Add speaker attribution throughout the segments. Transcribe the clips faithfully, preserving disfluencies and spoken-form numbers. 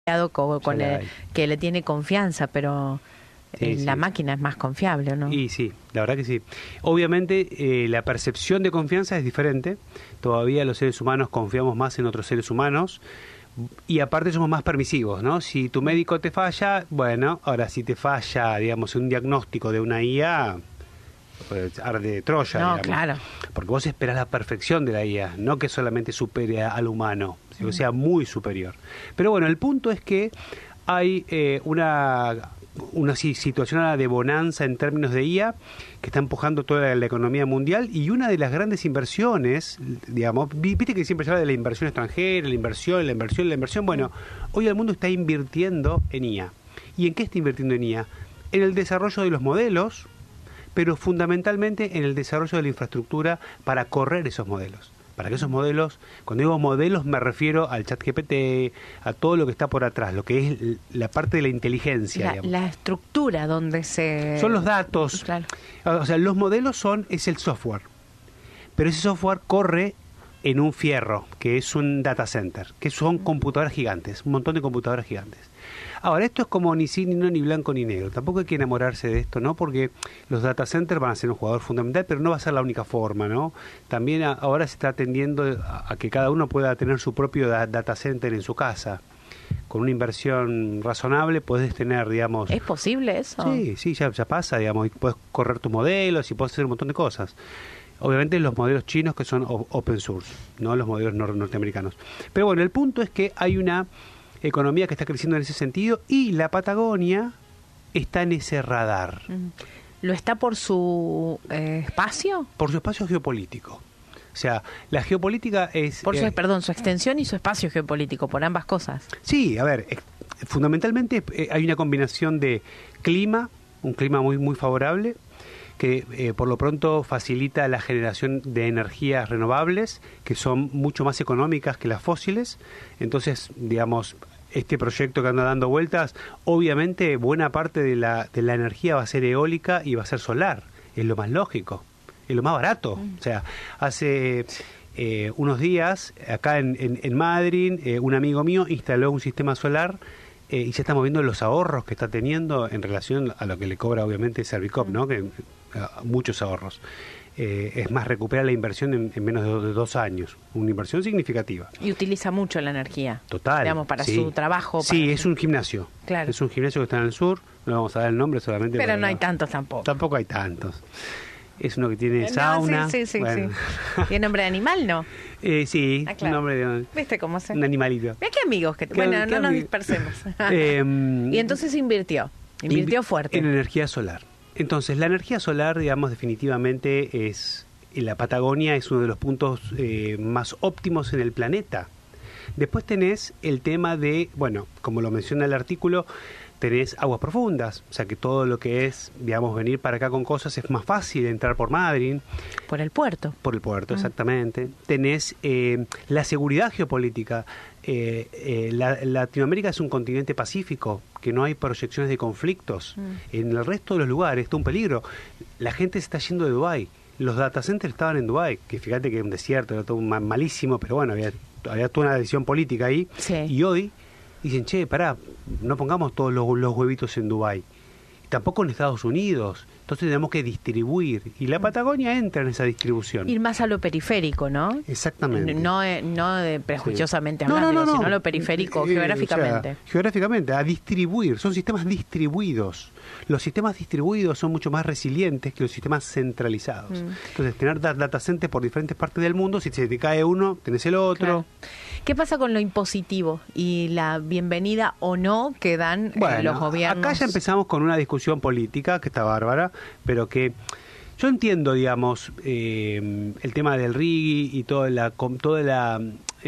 Speaker 1: con, con el, que le tiene confianza, pero
Speaker 2: sí,
Speaker 1: eh, la
Speaker 2: sí.
Speaker 1: máquina es más confiable, ¿o no?
Speaker 2: Y sí, la verdad que sí. Obviamente eh, la percepción de confianza es diferente. Todavía los seres humanos confiamos más en otros seres humanos y aparte somos más permisivos, ¿no? Si tu médico te falla, bueno, ahora si te falla, digamos, un diagnóstico de una I A, pues arde Troya,
Speaker 1: No,
Speaker 2: digamos.
Speaker 1: claro.
Speaker 2: Porque vos esperás la perfección de la I A, no que solamente supere al humano, sino que sea muy superior. Pero bueno, el punto es que hay eh, una, una situación de bonanza en términos de I A que está empujando toda la, la economía mundial, y una de las grandes inversiones, digamos, viste que siempre se habla de la inversión extranjera, la inversión, la inversión, la inversión. Bueno, hoy el mundo está invirtiendo en I A. ¿Y en qué está invirtiendo en I A? En el desarrollo de los modelos, pero fundamentalmente en el desarrollo de la infraestructura para correr esos modelos. Para que esos modelos, cuando digo modelos me refiero al ChatGPT, a todo lo que está por atrás, lo que es la parte de la inteligencia.
Speaker 1: La, la estructura donde se...
Speaker 2: Son los datos.
Speaker 1: Claro.
Speaker 2: O sea, los modelos son, es el software. Pero ese software corre en un fierro, que es un data center, que son computadoras gigantes, un montón de computadoras gigantes. Ahora, esto es como ni sí, ni no, ni blanco, ni negro. Tampoco hay que enamorarse de esto, ¿no? Porque los data centers van a ser un jugador fundamental, pero no va a ser la única forma, ¿no? También a, ahora se está atendiendo a, a que cada uno pueda tener su propio da, data center en su casa. Con una inversión razonable puedes tener, digamos...
Speaker 1: ¿Es posible eso?
Speaker 2: Sí, sí, ya, ya pasa, digamos. Y puedes correr tus modelos y puedes hacer un montón de cosas. Obviamente los modelos chinos que son open source, no los modelos nor norteamericanos. Pero bueno, el punto es que hay una economía que está creciendo en ese sentido y la Patagonia está en ese radar.
Speaker 1: ¿Lo está por su eh, espacio?
Speaker 2: Por su espacio geopolítico. O sea, la geopolítica es...
Speaker 1: Por su,
Speaker 2: eh,
Speaker 1: perdón, su extensión y su espacio geopolítico, por ambas cosas.
Speaker 2: Sí, a ver, eh, fundamentalmente eh, hay una combinación de clima, un clima muy, muy favorable, que eh, por lo pronto facilita la generación de energías renovables, que son mucho más económicas que las fósiles. Entonces, digamos, este proyecto que anda dando vueltas, obviamente buena parte de la, de la energía va a ser eólica y va a ser solar. Es lo más lógico, es lo más barato. Mm. O sea, hace eh, unos días, acá en, en, en Madrid, eh, un amigo mío instaló un sistema solar eh, y ya estamos viendo los ahorros que está teniendo en relación a lo que le cobra obviamente Servicop, ¿no? Que muchos ahorros. Eh, es más, recupera la inversión en, en menos de, do, de dos años. Una inversión significativa.
Speaker 1: Y utiliza mucho la energía.
Speaker 2: Total.
Speaker 1: Digamos, para
Speaker 2: sí.
Speaker 1: su trabajo.
Speaker 2: Sí,
Speaker 1: para
Speaker 2: es un gimnasio.
Speaker 1: Claro.
Speaker 2: Es un gimnasio que está en el sur. No vamos a dar el nombre solamente.
Speaker 1: Pero no
Speaker 2: para...
Speaker 1: hay tantos tampoco.
Speaker 2: Tampoco hay tantos. Es uno que tiene
Speaker 1: no,
Speaker 2: sauna.
Speaker 1: Sí, sí, sí.
Speaker 2: Bueno.
Speaker 1: sí. ¿Tiene nombre de animal, no?
Speaker 2: Eh, sí,
Speaker 1: ah, claro.
Speaker 2: nombre de...
Speaker 1: ¿Viste cómo se...?
Speaker 2: Un animalito.
Speaker 1: Mira qué amigos que...
Speaker 2: ¿Qué,
Speaker 1: bueno,
Speaker 2: qué
Speaker 1: no nos
Speaker 2: amig...
Speaker 1: dispersemos.
Speaker 2: eh,
Speaker 1: y entonces invirtió. Invirtió
Speaker 2: inv
Speaker 1: fuerte.
Speaker 2: En energía solar. Entonces, la energía solar, digamos, definitivamente es... En la Patagonia es uno de los puntos eh, más óptimos en el planeta. Después tenés el tema de, bueno, como lo menciona el artículo, tenés aguas profundas, o sea que todo lo que es, digamos, venir para acá con cosas es más fácil entrar por Madrid.
Speaker 1: Por el puerto.
Speaker 2: Por el puerto,
Speaker 1: mm.
Speaker 2: exactamente. Tenés eh, la seguridad geopolítica. Eh, eh, la, Latinoamérica es un continente pacífico, que no hay proyecciones de conflictos. Mm. En el resto de los lugares está un peligro. La gente se está yendo de Dubái. Los data centers estaban en Dubái, que fíjate que es un desierto, era todo malísimo, pero bueno, había, había toda una decisión política ahí.
Speaker 1: Sí.
Speaker 2: Y hoy dicen, che, pará, no pongamos todos los, los huevitos en Dubái. Tampoco en Estados Unidos. Entonces tenemos que distribuir. Y la Patagonia entra en esa distribución.
Speaker 1: Ir más a lo periférico, ¿no?
Speaker 2: Exactamente.
Speaker 1: No, no de prejuiciosamente
Speaker 2: sí.
Speaker 1: hablando,
Speaker 2: no, no, no,
Speaker 1: sino lo periférico,
Speaker 2: eh,
Speaker 1: geográficamente.
Speaker 2: O sea, geográficamente, a distribuir. Son sistemas distribuidos. Los sistemas distribuidos son mucho más resilientes que los sistemas centralizados. Mm. Entonces, tener data centers por diferentes partes del mundo, si se te cae uno, tenés el otro.
Speaker 1: Claro. ¿Qué pasa con lo impositivo y la bienvenida o no que dan
Speaker 2: bueno,
Speaker 1: eh, los gobiernos?
Speaker 2: Acá ya empezamos con una discusión política que está bárbara, pero que yo entiendo, digamos, eh, el tema del R I G I y toda la toda la,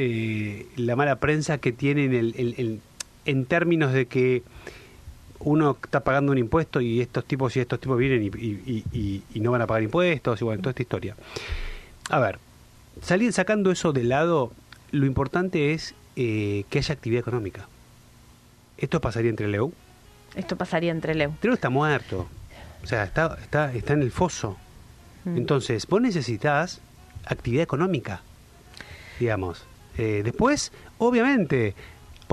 Speaker 2: eh, la mala prensa que tienen el, el, el, en términos de que uno está pagando un impuesto y estos tipos y estos tipos vienen y, y, y, y no van a pagar impuestos y bueno, toda esta historia. A ver, salir sacando eso de lado, lo importante es eh, que haya actividad económica. ¿Esto pasaría entre Trelew?
Speaker 1: Esto pasaría entre Trelew.
Speaker 2: Trelew está muerto. O sea, está, está, está en el foso. Mm. Entonces, vos necesitas actividad económica, digamos. Eh, después, obviamente,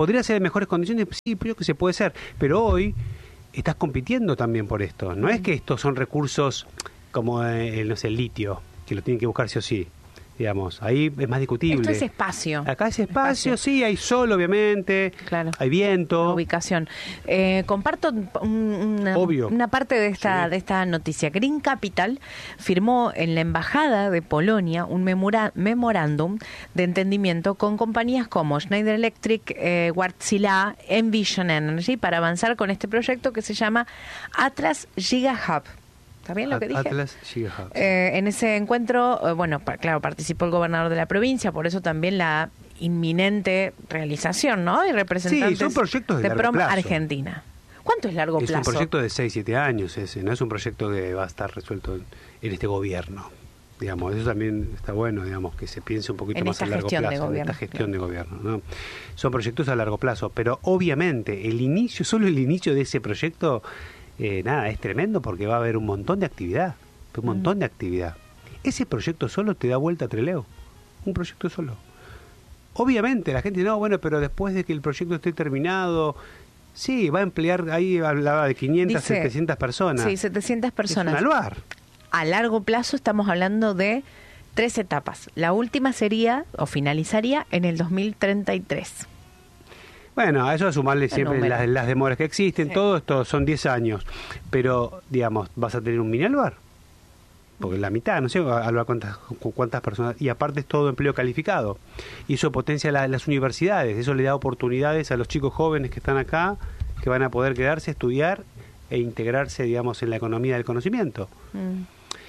Speaker 2: ¿Podría ser en mejores condiciones? Sí, creo que se puede ser. Pero hoy estás compitiendo también por esto. No es que estos son recursos como el, no sé, el litio, que lo tienen que buscar sí o sí. Digamos, ahí es más discutible.
Speaker 1: Esto es espacio.
Speaker 2: Acá es espacio,
Speaker 1: espacio.
Speaker 2: Sí, hay sol, obviamente,
Speaker 1: claro.
Speaker 2: Hay viento.
Speaker 1: Ubicación. Eh, comparto un, una,
Speaker 2: Obvio.
Speaker 1: una parte de esta,
Speaker 2: Sí.
Speaker 1: de esta noticia. Green Capital firmó en la Embajada de Polonia un memora, memorándum de entendimiento con compañías como Schneider Electric, eh, Wärtsilä, Envision Energy para avanzar con este proyecto que se llama Atlas Giga Hub. ¿Está bien lo que dije?
Speaker 2: Atlas Giga Hub.
Speaker 1: Eh, en ese encuentro, eh, bueno, pa- claro, participó el gobernador de la provincia, por eso también la inminente realización, ¿no? Y representantes
Speaker 2: Sí, son proyectos de
Speaker 1: de
Speaker 2: largo
Speaker 1: Prom
Speaker 2: plazo.
Speaker 1: Argentina. ¿Cuánto es largo
Speaker 2: Es
Speaker 1: plazo?
Speaker 2: un proyecto de seis, siete años ese, no es un proyecto que va a estar resuelto en, en este gobierno. Digamos, eso también está bueno, digamos, que se piense un poquito
Speaker 1: En
Speaker 2: más
Speaker 1: esta
Speaker 2: a largo
Speaker 1: gestión de
Speaker 2: plazo, en
Speaker 1: gobierno,
Speaker 2: esta gestión
Speaker 1: claro.
Speaker 2: de gobierno, ¿no? Son proyectos a largo plazo, pero obviamente el inicio, solo el inicio de ese proyecto, eh, nada, es tremendo porque va a haber un montón de actividad, un montón de actividad. Ese proyecto solo te da vuelta a Trelew, un proyecto solo. Obviamente la gente, no, bueno, pero después de que el proyecto esté terminado, sí, va a emplear, ahí hablaba de quinientas,
Speaker 1: Dice-
Speaker 2: setecientas personas.
Speaker 1: Sí, setecientas personas.
Speaker 2: Es un aluar.
Speaker 1: A largo plazo estamos hablando de tres etapas. La última sería o finalizaría en el dos mil treinta y tres.
Speaker 2: Bueno, a eso a sumarle
Speaker 1: El
Speaker 2: siempre
Speaker 1: número.
Speaker 2: las, las demoras que existen,
Speaker 1: Sí.
Speaker 2: todo esto son diez años, pero, digamos, vas a tener un mini aluar, porque la mitad, no sé, aluar cuántas, cu- cuántas personas, y aparte es todo empleo calificado, y eso potencia la- las universidades, eso le da oportunidades a los chicos jóvenes que están acá, que van a poder quedarse, estudiar e integrarse, digamos, en la economía del conocimiento.
Speaker 1: Mm.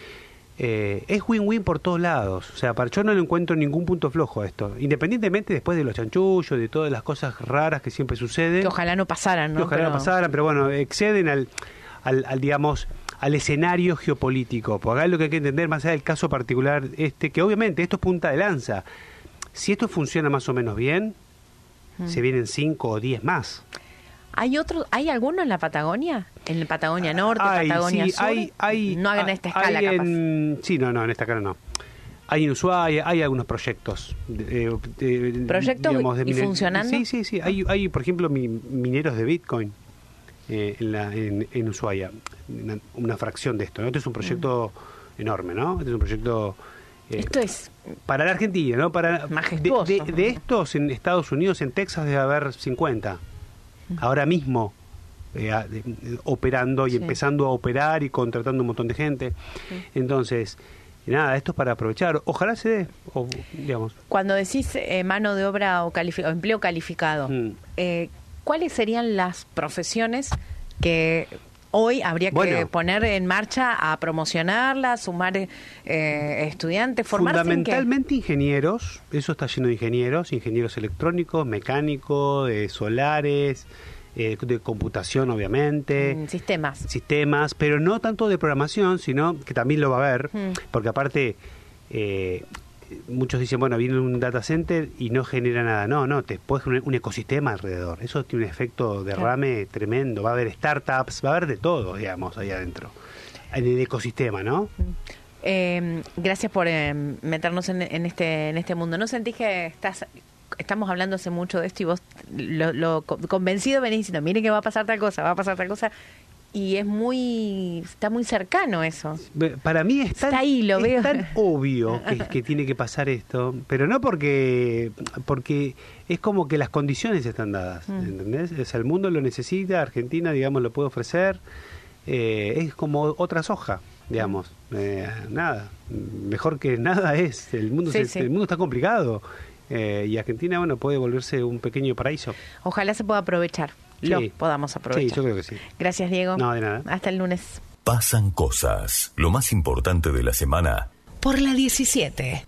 Speaker 2: Eh, es win-win por todos lados. O sea, para yo no le encuentro ningún punto flojo a esto. Independientemente después de los chanchullos, de todas las cosas raras que siempre suceden.
Speaker 1: Que ojalá no pasaran, ¿no?
Speaker 2: Que ojalá
Speaker 1: Pero-
Speaker 2: no pasaran, pero bueno, exceden al, al, al, digamos, al escenario geopolítico. Porque acá lo que hay que entender, más allá del caso particular este, que obviamente esto es punta de lanza. Si esto funciona más o menos bien,
Speaker 1: Mm.
Speaker 2: se vienen cinco o diez más.
Speaker 1: ¿Hay otro, hay alguno en la Patagonia? En la Patagonia Norte,
Speaker 2: Hay,
Speaker 1: Patagonia
Speaker 2: sí,
Speaker 1: Sur.
Speaker 2: hay, hay,
Speaker 1: no hagan
Speaker 2: ah,
Speaker 1: esta escala,
Speaker 2: hay
Speaker 1: capaz.
Speaker 2: en- sí, no, no, en esta escala no. Hay en Ushuaia, hay algunos proyectos. de- de- de-
Speaker 1: ¿Proyectos
Speaker 2: digamos, de
Speaker 1: y
Speaker 2: mine-
Speaker 1: funcionando?
Speaker 2: Sí, sí, sí. Hay, hay por ejemplo, mi- mineros de Bitcoin eh, en, la, en, en Ushuaia. Una, una fracción de esto, ¿no? Este es un proyecto enorme, ¿no? Este es un proyecto... eh,
Speaker 1: Esto es
Speaker 2: para la Argentina, ¿no? Para,
Speaker 1: Majestuoso.
Speaker 2: De, de- de estos en Estados Unidos, en Texas, debe haber cincuenta. Ahora mismo, eh, a- de- de- operando y
Speaker 1: Sí.
Speaker 2: empezando a operar y contratando un montón de gente. Entonces, nada, esto es para aprovechar. Ojalá se dé, o, digamos.
Speaker 1: cuando decís eh, mano de obra o, califi- o empleo calificado,
Speaker 2: Mm.
Speaker 1: eh, ¿cuáles serían las profesiones que hoy habría que
Speaker 2: Bueno.
Speaker 1: poner en marcha a promocionarlas, sumar eh, estudiantes, formarse en qué?
Speaker 2: Fundamentalmente ingenieros, eso está lleno de ingenieros, ingenieros electrónicos, mecánicos, de solares, eh, de computación obviamente.
Speaker 1: En sistemas.
Speaker 2: Sistemas, pero no tanto de programación, sino que también lo va a haber,
Speaker 1: Mm.
Speaker 2: porque aparte eh, muchos dicen, bueno, viene un data center y no genera nada. No, no, te puedes un, un ecosistema alrededor. Eso tiene un efecto derrame tremendo. Va a haber startups, va a haber de todo, digamos, ahí adentro. En el ecosistema, ¿no?
Speaker 1: Eh, gracias por eh, meternos en, en este en este mundo. ¿No sentís que estás estamos hablando hace mucho de esto y vos lo, lo co- convencido venís diciendo, mire que va a pasar tal cosa, va a pasar tal cosa? Y es muy, está muy cercano eso.
Speaker 2: Ve- Para mí es tan,
Speaker 1: Está ahí, lo
Speaker 2: es
Speaker 1: veo.
Speaker 2: tan obvio que, que tiene que pasar esto, pero no porque porque es como que las condiciones están dadas,
Speaker 1: Mm.
Speaker 2: ¿entendés? O sea, el mundo lo necesita, Argentina, digamos, lo puede ofrecer, eh, es como otra soja, digamos, eh, nada, mejor que nada es, el mundo,
Speaker 1: Sí,
Speaker 2: se-
Speaker 1: sí.
Speaker 2: el mundo está complicado, eh, y Argentina, bueno, puede volverse un pequeño paraíso.
Speaker 1: Ojalá se pueda aprovechar, lo
Speaker 2: Sí.
Speaker 1: podamos aprovechar.
Speaker 2: Sí, yo creo que sí.
Speaker 1: Gracias, Diego.
Speaker 2: No, de nada.
Speaker 1: Hasta el lunes.
Speaker 3: Pasan cosas. Lo más importante de la semana.
Speaker 4: Por la diecisiete.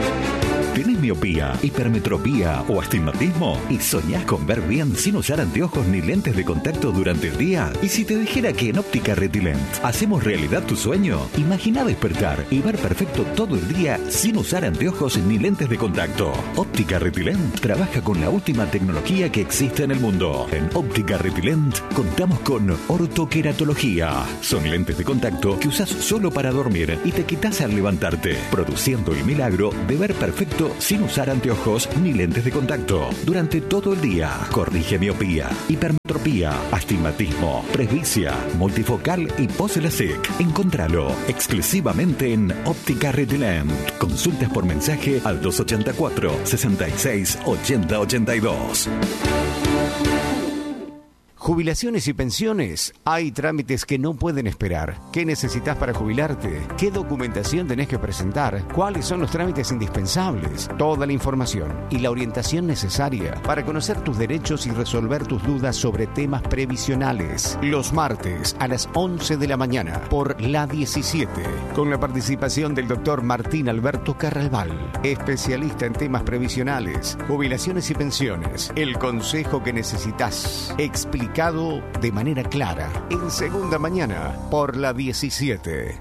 Speaker 5: ¿Tenés miopía, hipermetropía o astigmatismo? ¿Y soñás con ver bien sin usar anteojos ni lentes de contacto durante el día? ¿Y si te dijera que en Óptica Retilent hacemos realidad tu sueño? Imagina despertar y ver perfecto todo el día sin usar anteojos ni lentes de contacto. Óptica Retilent trabaja con la última tecnología que existe en el mundo. En Óptica Retilent contamos con ortoqueratología. Son lentes de contacto que usás solo para dormir y te quitas al levantarte, produciendo el milagro de ver perfecto contacto sin usar anteojos ni lentes de contacto. Durante todo el día, corrige miopía, hipermetropía, astigmatismo, presbicia, multifocal y pose-LASIK. Encontralo exclusivamente en Óptica Retilent. Consultas por mensaje al dos ochenta y cuatro, sesenta y seis, ochenta ochenta y dos.
Speaker 6: Jubilaciones y pensiones. Hay trámites que no pueden esperar. ¿Qué necesitas para jubilarte? ¿Qué documentación tenés que presentar? ¿Cuáles son los trámites indispensables? Toda la información y la orientación necesaria para conocer tus derechos y resolver tus dudas sobre temas previsionales. Los martes a las once de la mañana por La diecisiete. Con la participación del doctor Martín Alberto Carralbal, especialista en temas previsionales, jubilaciones y pensiones. El consejo que necesitas. Explicado de manera clara en Segunda Mañana por La diecisiete.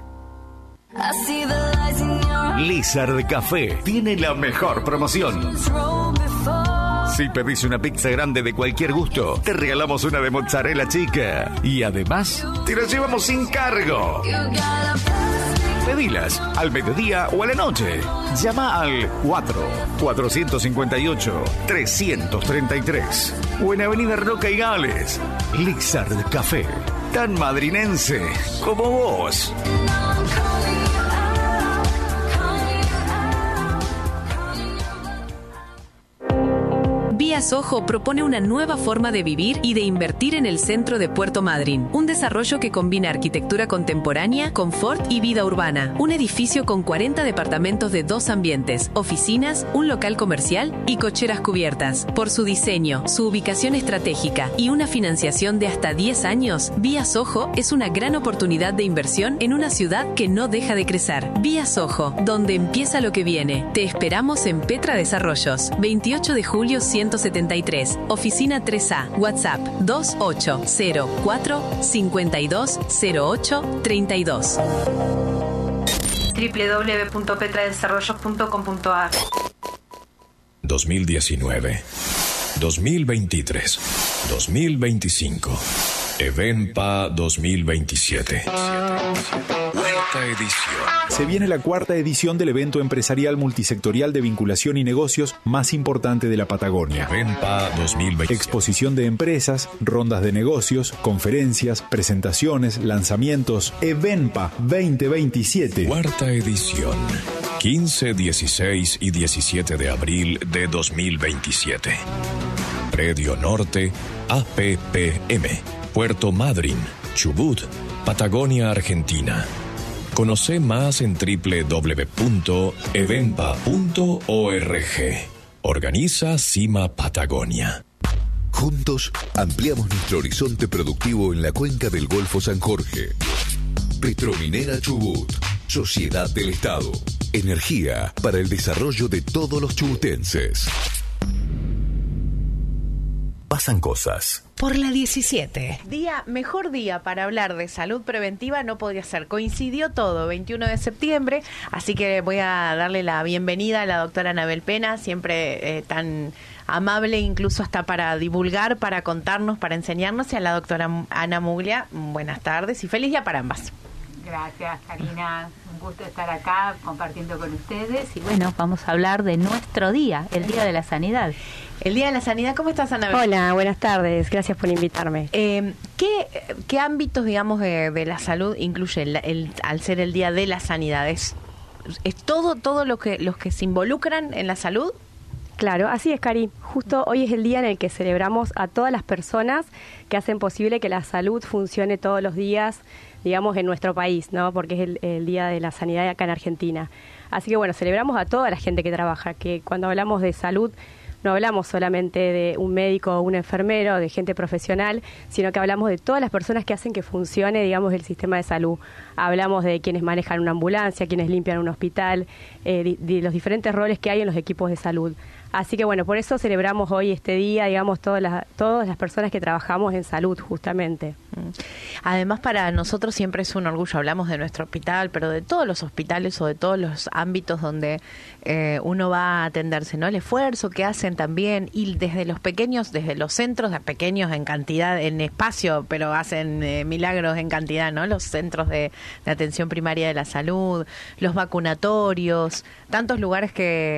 Speaker 5: Lizard Café tiene la mejor promoción. Si pedís una pizza grande de cualquier gusto, te regalamos una de mozzarella chica. Y además, te la llevamos sin cargo. Pedilas al mediodía o a la noche. Llama al cuatro, cuatrocientos cincuenta y ocho, trescientos treinta y tres o en Avenida Roca y Gales. Lizard Café, tan madrinense como vos.
Speaker 4: Vía Soho propone una nueva forma de vivir y de invertir en el centro de Puerto Madryn. Un desarrollo que combina arquitectura contemporánea, confort y vida urbana. Un edificio con cuarenta departamentos de dos ambientes, oficinas, un local comercial y cocheras cubiertas. Por su diseño, su ubicación estratégica y una financiación de hasta diez años, Vía Soho es una gran oportunidad de inversión en una ciudad que no deja de crecer. Vía Soho, donde empieza lo que viene. Te esperamos en Petra Desarrollos, veintiocho de julio ciento setenta y tres, oficina tres A, WhatsApp dos ocho cero cuatro, cinco dos cero ocho, tres dos.
Speaker 1: doble u doble u doble u punto petra desarrollos punto com punto a r.
Speaker 3: dos mil diecinueve, dos mil veintitrés, dos mil veinticinco. Evenpa dos mil veintisiete. Cuarta edición.
Speaker 7: Se viene la cuarta edición del evento empresarial multisectorial de vinculación y negocios más importante de la Patagonia.
Speaker 3: Evenpa dos mil veintisiete.
Speaker 7: Exposición de empresas, rondas de negocios, conferencias, presentaciones, lanzamientos. Evenpa veinte veintisiete.
Speaker 3: Cuarta edición. quince, dieciséis y diecisiete de abril de dos mil veintisiete. Predio Norte, A P P M. Puerto Madryn, Chubut, Patagonia, Argentina. Conoce más en doble u doble u doble u punto evenpa punto org. Organiza Cima Patagonia.
Speaker 8: Juntos ampliamos nuestro horizonte productivo en la cuenca del Golfo San Jorge. Petrominera Chubut, Sociedad del Estado. Energía para el desarrollo de todos los chubutenses.
Speaker 3: Pasan cosas.
Speaker 4: Por La diecisiete.
Speaker 1: Día, mejor día para hablar de salud preventiva no podría ser. Coincidió todo, veintiuno de septiembre, así que voy a darle la bienvenida a la doctora Anabel Pena, siempre eh, tan amable, incluso hasta para divulgar, para contarnos, para enseñarnos, y a la doctora Ana Muglia. Buenas tardes y feliz día para ambas.
Speaker 9: Gracias, Karina. Un gusto estar acá compartiendo con ustedes. Y bueno, vamos a hablar de nuestro día, el Día de la Sanidad.
Speaker 1: El Día de la Sanidad, ¿cómo estás, Anabel?
Speaker 10: Hola, buenas tardes. Gracias por invitarme.
Speaker 1: Eh, ¿qué, ¿Qué ámbitos, digamos, de, de la salud incluye el, el, al ser el Día de la Sanidad? ¿Es, es todo, todo lo que, los que se involucran en la salud?
Speaker 10: Claro, así es, Cari. Justo hoy es el día en el que celebramos a todas las personas que hacen posible que la salud funcione todos los días, digamos, en nuestro país, ¿no? Porque es el, el Día de la Sanidad acá en Argentina. Así que, bueno, celebramos a toda la gente que trabaja, que cuando hablamos de salud no hablamos solamente de un médico o un enfermero, de gente profesional, sino que hablamos de todas las personas que hacen que funcione, digamos, el sistema de salud. Hablamos de quienes manejan una ambulancia, quienes limpian un hospital, eh, de, de los diferentes roles que hay en los equipos de salud. Así que bueno, por eso celebramos hoy este día, digamos, todas las, todas las personas que trabajamos en salud, justamente.
Speaker 1: Además, para nosotros siempre es un orgullo, hablamos de nuestro hospital, pero de todos los hospitales o de todos los ámbitos donde eh, uno va a atenderse, ¿no? El esfuerzo que hacen también, y desde los pequeños, desde los centros de pequeños en cantidad, en espacio, pero hacen eh, milagros en cantidad, ¿no? Los centros de, de atención primaria de la salud, los vacunatorios, tantos lugares que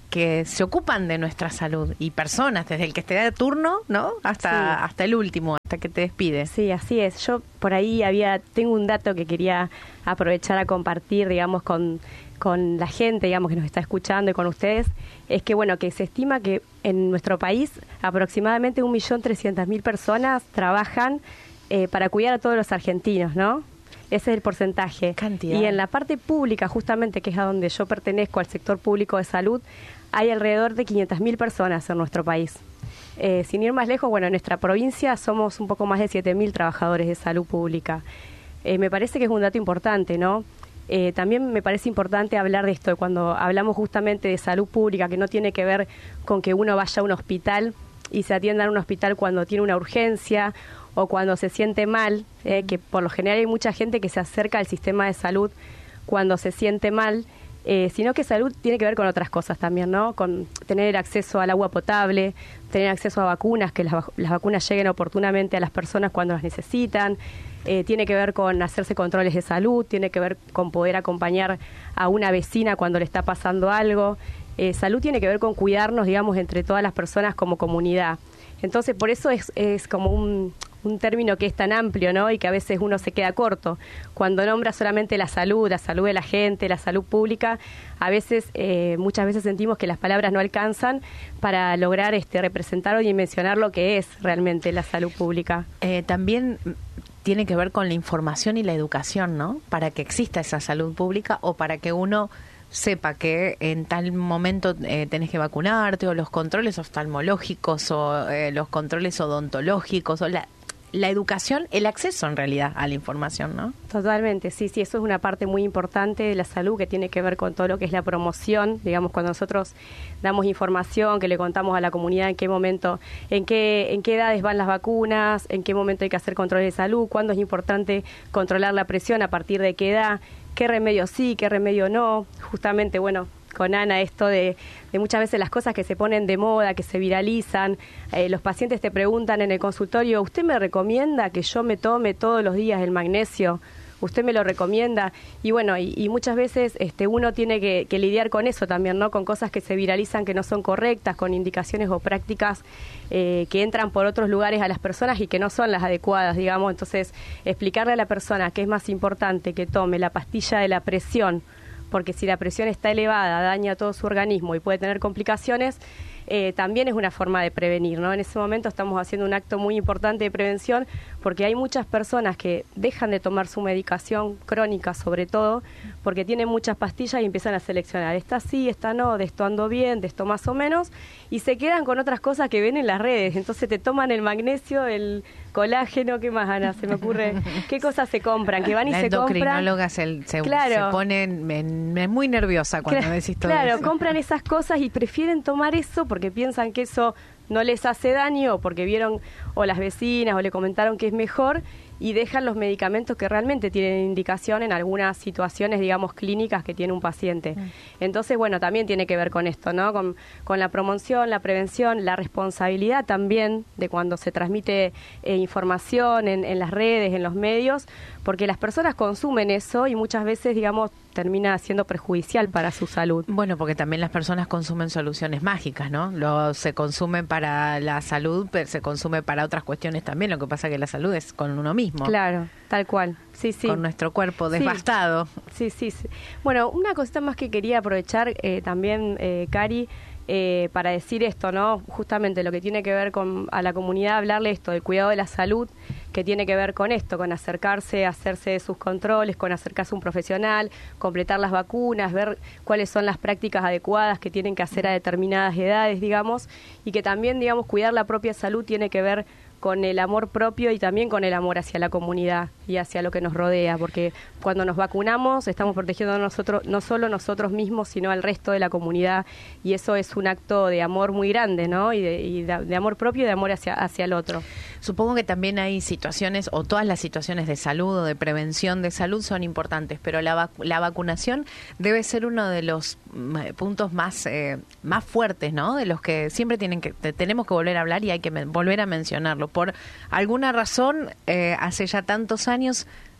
Speaker 1: que se ocupan de nuestra salud, y personas, desde el que esté de turno, ¿no? Hasta, sí. hasta el último, hasta que te despides.
Speaker 10: Sí, así es. Yo por ahí había, tengo un dato que quería aprovechar a compartir, digamos, con, con la gente, digamos, que nos está escuchando y con ustedes, es que, bueno, que se estima que en nuestro país aproximadamente un millón trescientas mil personas trabajan eh, para cuidar a todos los argentinos, ¿no? Ese es el porcentaje.
Speaker 1: Cantidad.
Speaker 10: Y en la parte pública, justamente, que es a donde yo pertenezco, al sector público de salud, hay alrededor de quinientas mil personas en nuestro país. Eh, sin ir más lejos, bueno, en nuestra provincia somos un poco más de siete mil trabajadores de salud pública. Eh, me parece que es un dato importante, ¿no? Eh, también me parece importante hablar de esto, cuando hablamos justamente de salud pública, que no tiene que ver con que uno vaya a un hospital y se atienda en un hospital cuando tiene una urgencia o cuando se siente mal, eh, que por lo general hay mucha gente que se acerca al sistema de salud cuando se siente mal, eh, sino que salud tiene que ver con otras cosas también, ¿no? Con tener acceso al agua potable, tener acceso a vacunas, que las, las vacunas lleguen oportunamente a las personas cuando las necesitan, eh, tiene que ver con hacerse controles de salud, tiene que ver con poder acompañar a una vecina cuando le está pasando algo. Eh, salud tiene que ver con cuidarnos, digamos, entre todas las personas como comunidad. Entonces, por eso es, es como un, un término que es tan amplio, ¿no? Y que a veces uno se queda corto. Cuando nombra solamente la salud, la salud de la gente, la salud pública, a veces, eh, muchas veces sentimos que las palabras no alcanzan para lograr este, representar o dimensionar lo que es realmente la salud pública.
Speaker 1: Eh, también tiene que ver con la información y la educación, ¿no? Para que exista esa salud pública o para que uno sepa que en tal momento eh, tenés que vacunarte, o los controles oftalmológicos, o eh, los controles odontológicos, o la, la educación, el acceso en realidad a la información, ¿no?
Speaker 10: Totalmente, sí, sí, eso es una parte muy importante de la salud que tiene que ver con todo lo que es la promoción, digamos, cuando nosotros damos información, que le contamos a la comunidad en qué momento, en qué, en qué edades van las vacunas, en qué momento hay que hacer controles de salud, cuándo es importante controlar la presión, a partir de qué edad, qué remedio sí, qué remedio no. Justamente, bueno, con Ana, esto de, de muchas veces las cosas que se ponen de moda, que se viralizan, eh, los pacientes te preguntan en el consultorio, ¿usted me recomienda que yo me tome todos los días el magnesio? ¿Usted me lo recomienda? Y bueno, y, y muchas veces este, uno tiene que, que lidiar con eso también, ¿no? Con cosas que se viralizan que no son correctas, con indicaciones o prácticas eh, que entran por otros lugares a las personas y que no son las adecuadas, digamos. Entonces, explicarle a la persona que es más importante que tome la pastilla de la presión, porque si la presión está elevada, daña todo su organismo y puede tener complicaciones, eh, también es una forma de prevenir, ¿no? En ese momento estamos haciendo un acto muy importante de prevención, porque hay muchas personas que dejan de tomar su medicación crónica, sobre todo, porque tienen muchas pastillas y empiezan a seleccionar. Esta sí, esta no, de esto ando bien, de esto más o menos, y se quedan con otras cosas que ven en las redes. Entonces te toman el magnesio, el colágeno, ¿qué más, Ana? Se me ocurre. ¿Qué cosas se compran? Que van y
Speaker 1: la
Speaker 10: se compran.
Speaker 1: La endocrinóloga se, se,
Speaker 10: claro.
Speaker 1: se pone me, me, muy nerviosa cuando
Speaker 10: claro,
Speaker 1: decís todo
Speaker 10: Claro,
Speaker 1: eso.
Speaker 10: compran esas cosas y prefieren tomar eso porque piensan que eso no les hace daño, o porque vieron o las vecinas o le comentaron que es mejor, y dejan los medicamentos que realmente tienen indicación en algunas situaciones, digamos, clínicas que tiene un paciente. Mm. Entonces, bueno, también tiene que ver con esto, ¿no? Con, con la promoción, la prevención, la responsabilidad también de cuando se transmite eh, información en, en las redes, en los medios, porque las personas consumen eso y muchas veces, digamos, termina siendo perjudicial para su salud.
Speaker 1: Bueno, porque también las personas consumen soluciones mágicas, ¿no? Lo, se consume para la salud, pero se consume para otras cuestiones también. Lo que pasa es que la salud es con uno mismo.
Speaker 10: Claro, tal cual. Sí, sí.
Speaker 1: Con nuestro cuerpo devastado.
Speaker 10: Sí, sí, sí. Bueno, una cosita más que quería aprovechar eh, también, eh, Cari, eh, para decir esto, ¿no? Justamente lo que tiene que ver con a la comunidad, hablarle esto del cuidado de la salud, que tiene que ver con esto, con acercarse, hacerse sus controles, con acercarse a un profesional, completar las vacunas, ver cuáles son las prácticas adecuadas que tienen que hacer a determinadas edades, digamos, y que también, digamos, cuidar la propia salud tiene que ver con el amor propio y también con el amor hacia la comunidad y hacia lo que nos rodea, porque cuando nos vacunamos estamos protegiendo a nosotros, no solo nosotros mismos, sino al resto de la comunidad, y eso es un acto de amor muy grande, ¿no? Y de, y de, de amor propio y de amor hacia, hacia el otro.
Speaker 1: Supongo que también hay situaciones, o todas las situaciones de salud o de prevención de salud son importantes, pero la, vac la vacunación debe ser uno de los puntos más, eh, más fuertes, ¿no? De los que siempre tienen que tenemos que volver a hablar y hay que volver a mencionarlo. Por alguna razón, eh, hace ya tantos años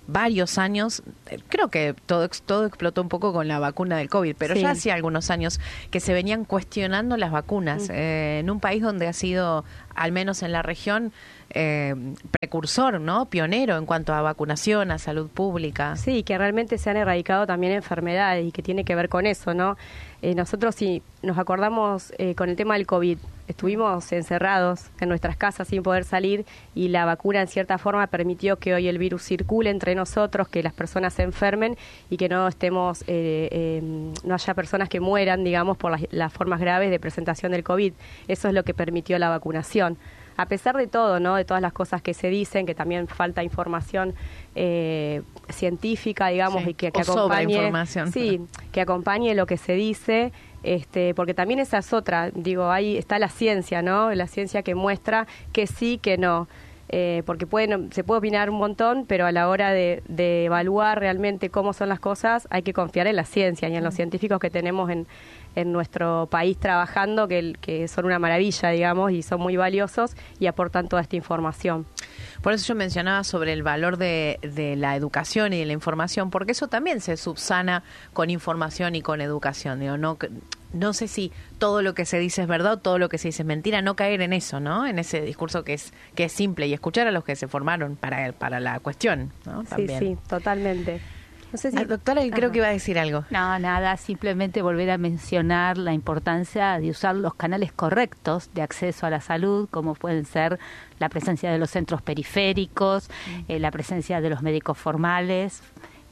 Speaker 1: varios años, creo que todo todo explotó un poco con la vacuna del COVID, pero
Speaker 10: Sí.
Speaker 1: ya hacía algunos años que se venían cuestionando las vacunas.
Speaker 10: Mm.
Speaker 1: Eh, en un país donde ha sido, al menos en la región, eh, precursor, ¿no? Pionero en cuanto a vacunación, a salud pública.
Speaker 10: Sí, que realmente se han erradicado también enfermedades y que tiene que ver con eso, ¿no? Eh, nosotros, si nos acordamos eh, con el tema del COVID, estuvimos encerrados en nuestras casas sin poder salir y la vacuna en cierta forma permitió que hoy el virus circule entre nosotros, que las personas se enfermen y que no estemos, eh, eh, no haya personas que mueran, digamos, por las, las formas graves de presentación del COVID. Eso es lo que permitió la vacunación. A pesar de todo, ¿no? De todas las cosas que se dicen, que también falta información eh, científica, digamos,
Speaker 1: Sí,
Speaker 10: y que, que
Speaker 1: o sobra
Speaker 10: acompañe,
Speaker 1: información.
Speaker 10: sí, que acompañe lo que se dice, este, porque también esa es otra, digo, ahí está la ciencia, ¿no? La ciencia que muestra que sí, que no. Eh, porque pueden, se puede opinar un montón, pero a la hora de, de evaluar realmente cómo son las cosas, hay que confiar en la ciencia y en los científicos que tenemos en, en nuestro país trabajando, que, que son una maravilla, digamos, y son muy valiosos y aportan toda esta información.
Speaker 1: Por eso yo mencionaba sobre el valor de, de la educación y de la información, porque eso también se subsana con información y con educación. Digo, no, no sé si todo lo que se dice es verdad o todo lo que se dice es mentira, no caer en eso, ¿no? En ese discurso que es que es simple y escuchar a los que se formaron para, para la cuestión, ¿no? También.
Speaker 10: Sí, sí, totalmente. No sé si...
Speaker 1: Ah, doctora, creo
Speaker 9: Ajá.
Speaker 1: que iba a decir algo.
Speaker 9: No, nada, simplemente volver a mencionar la importancia de usar los canales correctos de acceso a la salud, como pueden ser la presencia de los centros periféricos, eh, la presencia de los médicos formales,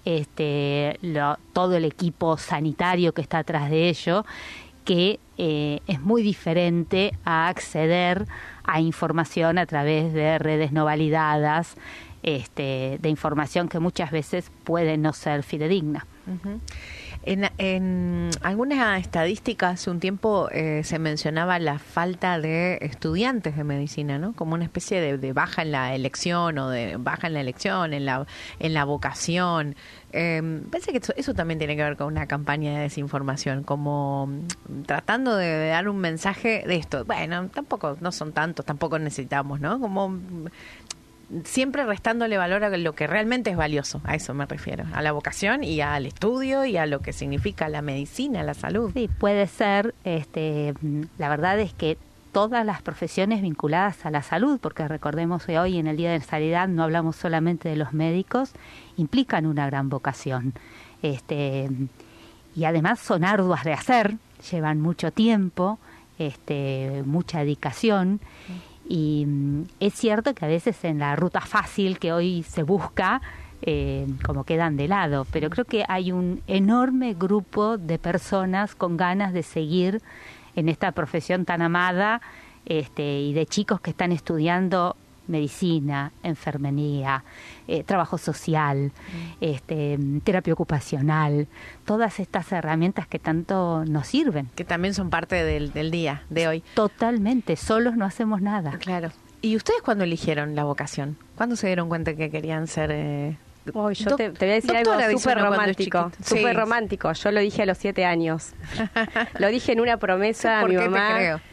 Speaker 9: este, lo, todo el equipo sanitario que está atrás de ello, que eh, es muy diferente a acceder a información a través de redes no validadas, este, de información que muchas veces puede no ser fidedigna.
Speaker 1: Uh-huh. En, en algunas estadísticas hace un tiempo eh, se mencionaba la falta de estudiantes de medicina, ¿no? Como una especie de, de baja en la elección o de baja en la elección, en la, en la vocación. Eh, pensé que eso, eso también tiene que ver con una campaña de desinformación, como mm, tratando de, de dar un mensaje de esto. Bueno, tampoco, no son tantos, tampoco necesitamos, ¿no? Como... Mm, siempre restándole valor a lo que realmente es valioso, a eso me refiero, a la vocación y al estudio y a lo que significa la medicina, la salud.
Speaker 9: Sí, puede ser, este, la verdad es que todas las profesiones vinculadas a la salud, porque recordemos que hoy en el Día de la Sanidad no hablamos solamente de los médicos, implican una gran vocación. Este, y además son arduas de hacer, llevan mucho tiempo, este, mucha dedicación. Y mm, es cierto que a veces en la ruta fácil que hoy se busca, eh, como quedan de lado, pero creo que hay un enorme grupo de personas con ganas de seguir en esta profesión tan amada, este, y de chicos que están estudiando medicina, enfermería, eh, trabajo social, mm. este, terapia ocupacional, todas estas herramientas que tanto nos sirven.
Speaker 1: Que también son parte del, del día de hoy.
Speaker 9: Totalmente, solos no hacemos nada.
Speaker 1: Claro. ¿Y ustedes cuándo eligieron la vocación? ¿Cuándo se dieron cuenta que querían ser... Eh,
Speaker 10: Oh, yo te, te voy a decir algo súper romántico, súper sí. romántico. Yo lo dije a los siete años. Lo dije en una promesa a mi mamá.
Speaker 1: Te creo.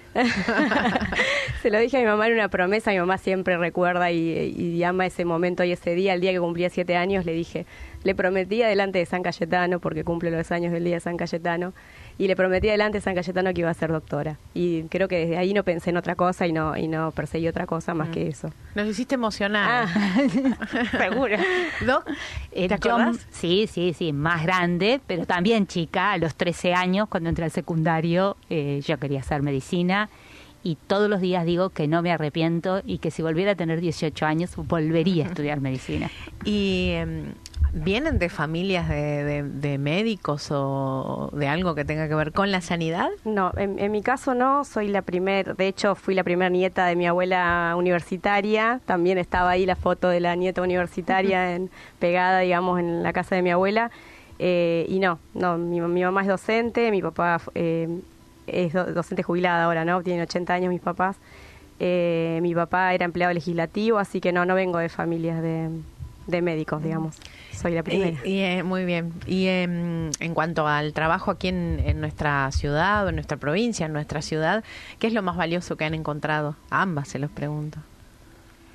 Speaker 10: Se lo dije a mi mamá en una promesa. Mi mamá siempre recuerda y, y ama ese momento y ese día. El día que cumplía siete años le dije, le prometí delante de San Cayetano, porque cumple los años del día de San Cayetano, y le prometí delante de San Cayetano que iba a ser doctora. Y creo que desde ahí no pensé en otra cosa y no y no perseguí otra cosa más mm. que eso.
Speaker 1: Nos hiciste emocionar.
Speaker 10: Ah. Seguro.
Speaker 1: ¿Doc? ¿Te
Speaker 9: eh,
Speaker 1: acordás?
Speaker 9: Yo, sí, sí, sí, más grande, pero también chica, a los trece años, cuando entré al secundario, eh, yo quería hacer medicina. Y todos los días digo que no me arrepiento y que si volviera a tener dieciocho años, volvería a estudiar medicina.
Speaker 1: Y... Eh, ¿vienen de familias de, de, de médicos o de algo que tenga que ver con la sanidad?
Speaker 10: No, en, en mi caso no, soy la primer, de hecho fui la primera nieta de mi abuela universitaria, también estaba ahí la foto de la nieta universitaria uh-huh. en, pegada, digamos, en la casa de mi abuela, eh, y no, no, mi, mi mamá es docente, mi papá eh, es do, docente jubilada ahora, ¿no? Tienen ochenta años mis papás, eh, mi papá era empleado legislativo, así que no, no vengo de familias de, de médicos, digamos. Soy la primera.
Speaker 1: Y, y, eh, muy bien. Y eh, en cuanto al trabajo aquí en, en nuestra ciudad o en nuestra provincia, en nuestra ciudad, ¿qué es lo más valioso que han encontrado? A ambas se los pregunto.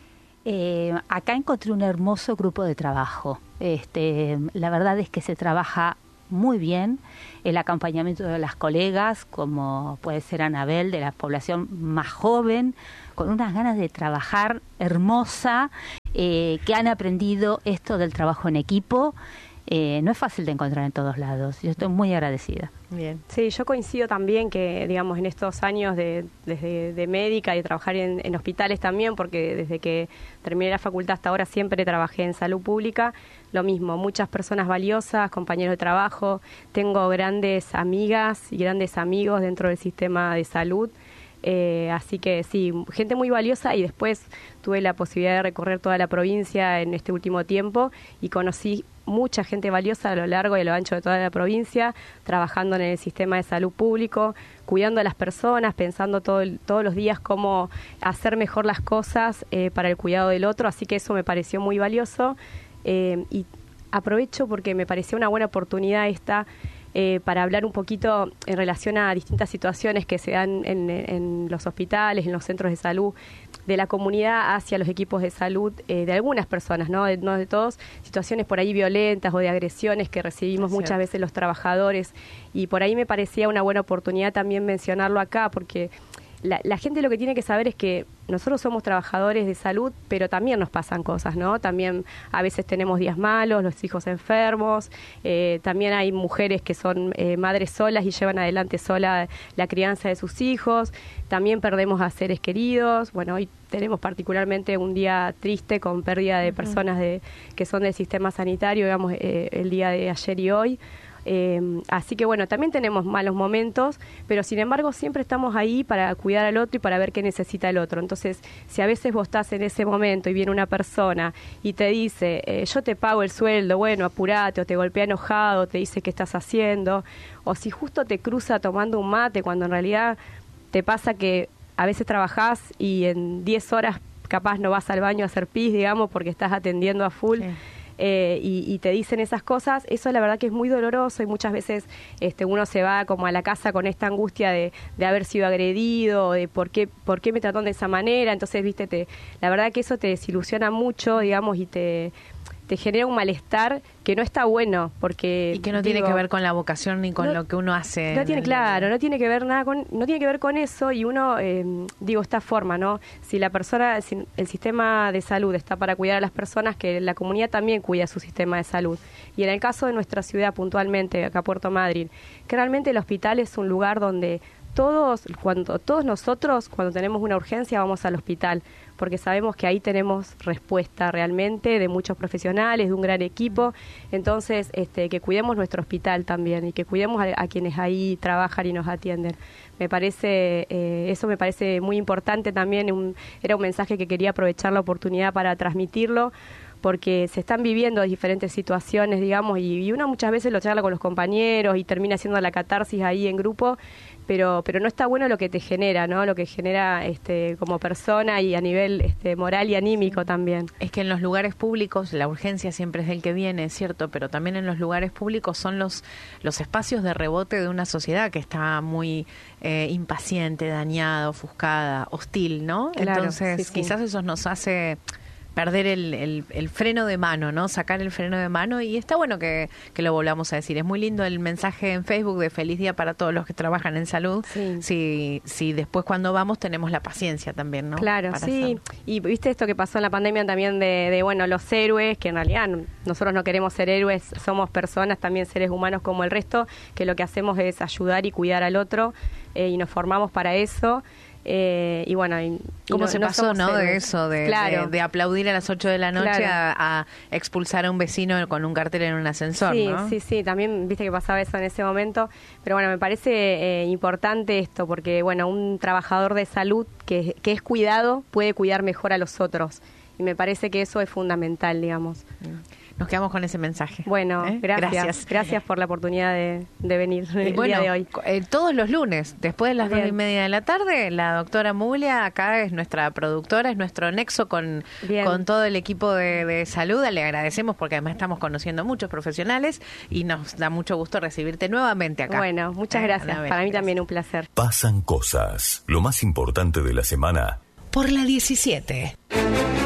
Speaker 9: Eh, acá encontré un hermoso grupo de trabajo. Este, la verdad es que se trabaja muy bien el acompañamiento de las colegas, como puede ser Anabel, de la población más joven, con unas ganas de trabajar hermosa, eh, que han aprendido esto del trabajo en equipo. Eh, no es fácil de encontrar en todos lados. Yo estoy muy agradecida.
Speaker 10: Bien. Sí, yo coincido también que, digamos, en estos años de, desde de médica y de trabajar en, en hospitales también, porque desde que terminé la facultad hasta ahora siempre trabajé en salud pública, lo mismo, muchas personas valiosas, compañeros de trabajo, tengo grandes amigas y grandes amigos dentro del sistema de salud. Eh, así que sí, gente muy valiosa, y después tuve la posibilidad de recorrer toda la provincia en este último tiempo y conocí mucha gente valiosa a lo largo y a lo ancho de toda la provincia, trabajando en el sistema de salud público, cuidando a las personas, pensando todo el, todos los días cómo hacer mejor las cosas eh, para el cuidado del otro, así que eso me pareció muy valioso. Eh, y aprovecho porque me pareció una buena oportunidad esta eh, para hablar un poquito en relación a distintas situaciones que se dan en, en los hospitales, en los centros de salud, de la comunidad hacia los equipos de salud, eh, de algunas personas, ¿no? De, no de todos, situaciones por ahí violentas o de agresiones que recibimos muchas veces los trabajadores, y por ahí me parecía una buena oportunidad también mencionarlo acá, porque La, la gente lo que tiene que saber es que nosotros somos trabajadores de salud, pero también nos pasan cosas, ¿no? También a veces tenemos días malos, los hijos enfermos, eh, también hay mujeres que son eh, madres solas y llevan adelante sola la crianza de sus hijos, también perdemos a seres queridos. Bueno, hoy tenemos particularmente un día triste con pérdida de uh-huh. personas de, que son del sistema sanitario, digamos, eh, el día de ayer y hoy. Eh, así que bueno, también tenemos malos momentos, pero sin embargo siempre estamos ahí para cuidar al otro y para ver qué necesita el otro. Entonces, si a veces vos estás en ese momento y viene una persona y te dice, eh, yo te pago el sueldo, bueno, apurate, o te golpea enojado, te dice qué estás haciendo, o si justo te cruza tomando un mate cuando en realidad te pasa que a veces trabajás y en diez horas capaz no vas al baño a hacer pis, digamos, porque estás atendiendo a full. Sí. Eh, y, y te dicen esas cosas, eso la verdad que es muy doloroso, y muchas veces este, uno se va como a la casa con esta angustia de, de haber sido agredido, de por qué, por qué me trataron de esa manera. Entonces, viste, te, la verdad que eso te desilusiona mucho, digamos, y te, te genera un malestar que no está bueno, porque
Speaker 1: y que no
Speaker 10: digo,
Speaker 1: tiene que ver con la vocación ni con
Speaker 10: no,
Speaker 1: lo que uno hace.
Speaker 10: No tiene, claro, no tiene que ver nada con, no tiene que ver con eso, y uno, eh, digo, esta forma, ¿no? Si la persona, si el sistema de salud está para cuidar a las personas, que la comunidad también cuida su sistema de salud. Y en el caso de nuestra ciudad puntualmente, acá Puerto Madryn, que realmente el hospital es un lugar donde todos, cuando todos nosotros, cuando tenemos una urgencia, vamos al hospital, porque sabemos que ahí tenemos respuesta realmente de muchos profesionales, de un gran equipo. Entonces, este, que cuidemos nuestro hospital también, y que cuidemos a, a quienes ahí trabajan y nos atienden. Me parece, eh, eso me parece muy importante también, un, era un mensaje que quería aprovechar la oportunidad para transmitirlo, porque se están viviendo diferentes situaciones, digamos, y, y uno muchas veces lo charla con los compañeros y termina haciendo la catarsis ahí en grupo, pero pero no está bueno lo que te genera, ¿no? Lo que genera este como persona y a nivel este moral y anímico también.
Speaker 1: Es que en los lugares públicos la urgencia siempre es del que viene, es cierto, pero también en los lugares públicos son los los espacios de rebote de una sociedad que está muy eh, impaciente, dañada, ofuscada, hostil, ¿no?
Speaker 10: Claro,
Speaker 1: Entonces,
Speaker 10: sí, sí.
Speaker 1: quizás eso nos hace perder el, el, el freno de mano, ¿no? Sacar el freno de mano, y está bueno que, que lo volvamos a decir. Es muy lindo el mensaje en Facebook de feliz día para todos los que trabajan en salud.
Speaker 10: Sí.
Speaker 1: Si, si después cuando vamos tenemos la paciencia también, ¿no?
Speaker 10: Claro,
Speaker 1: para
Speaker 10: sí.
Speaker 1: hacerlo.
Speaker 10: Y viste esto que pasó en la pandemia también de, de, bueno, los héroes, que en realidad nosotros no queremos ser héroes, somos personas, también seres humanos como el resto, que lo que hacemos es ayudar y cuidar al otro, eh, y nos formamos para eso. Eh, y bueno, y, y
Speaker 1: ¿Cómo
Speaker 10: no,
Speaker 1: se
Speaker 10: no
Speaker 1: pasó, no?
Speaker 10: héroes.
Speaker 1: De eso, de,
Speaker 10: claro.
Speaker 1: de, de aplaudir a las ocho de la noche
Speaker 10: Claro.
Speaker 1: a, a expulsar a un vecino con un cartel en un ascensor,
Speaker 10: Sí,
Speaker 1: ¿no?
Speaker 10: sí, sí, también viste que pasaba eso en ese momento, pero bueno, me parece eh, importante esto, porque bueno, un trabajador de salud que, que es cuidado puede cuidar mejor a los otros, y me parece que eso es fundamental, digamos.
Speaker 1: Nos quedamos con ese mensaje.
Speaker 10: Bueno,
Speaker 1: ¿Eh?
Speaker 10: gracias.
Speaker 1: Gracias.
Speaker 10: Gracias por la oportunidad de, de venir
Speaker 1: Y
Speaker 10: el
Speaker 1: bueno,
Speaker 10: día de hoy.
Speaker 1: eh, todos los lunes, después de las
Speaker 10: Bien.
Speaker 1: dos y media de la tarde, la doctora Mulia acá es nuestra productora, es nuestro nexo con,
Speaker 10: Bien.
Speaker 1: con todo el equipo de, de salud. Le agradecemos porque además estamos conociendo muchos profesionales y nos da mucho gusto recibirte nuevamente acá.
Speaker 10: Bueno, muchas
Speaker 1: Eh,
Speaker 10: gracias.
Speaker 1: Anabel,
Speaker 10: Para mí
Speaker 1: gracias.
Speaker 10: también un placer.
Speaker 8: Pasan cosas. Lo más importante de la semana.
Speaker 3: Por la diecisiete.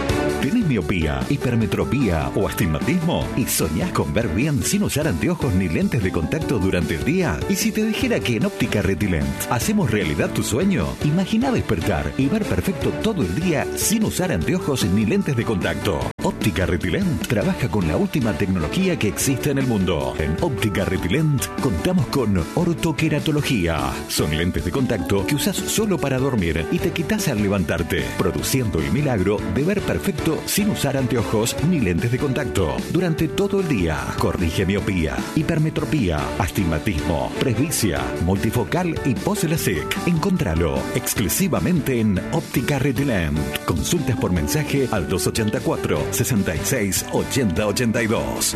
Speaker 5: ¿Tenés miopía, hipermetropía o astigmatismo? ¿Y soñás con ver bien sin usar anteojos ni lentes de contacto durante el día? ¿Y si te dijera que en Óptica Retilent hacemos realidad tu sueño? Imagina despertar y ver perfecto todo el día sin usar anteojos ni lentes de contacto. Óptica Retilent trabaja con la última tecnología que existe en el mundo. En Óptica Retilent contamos con ortoqueratología. Son lentes de contacto que usas solo para dormir y te quitas al levantarte, produciendo el milagro de ver perfecto sin usar anteojos ni lentes de contacto. Durante todo el día, corrige miopía, hipermetropía, astigmatismo, presbicia, multifocal y post-LASIK. Encontralo exclusivamente en Óptica Retilent. Consultas por mensaje al dos ochenta y cuatro, sesenta y seis, ochenta ochenta y dos.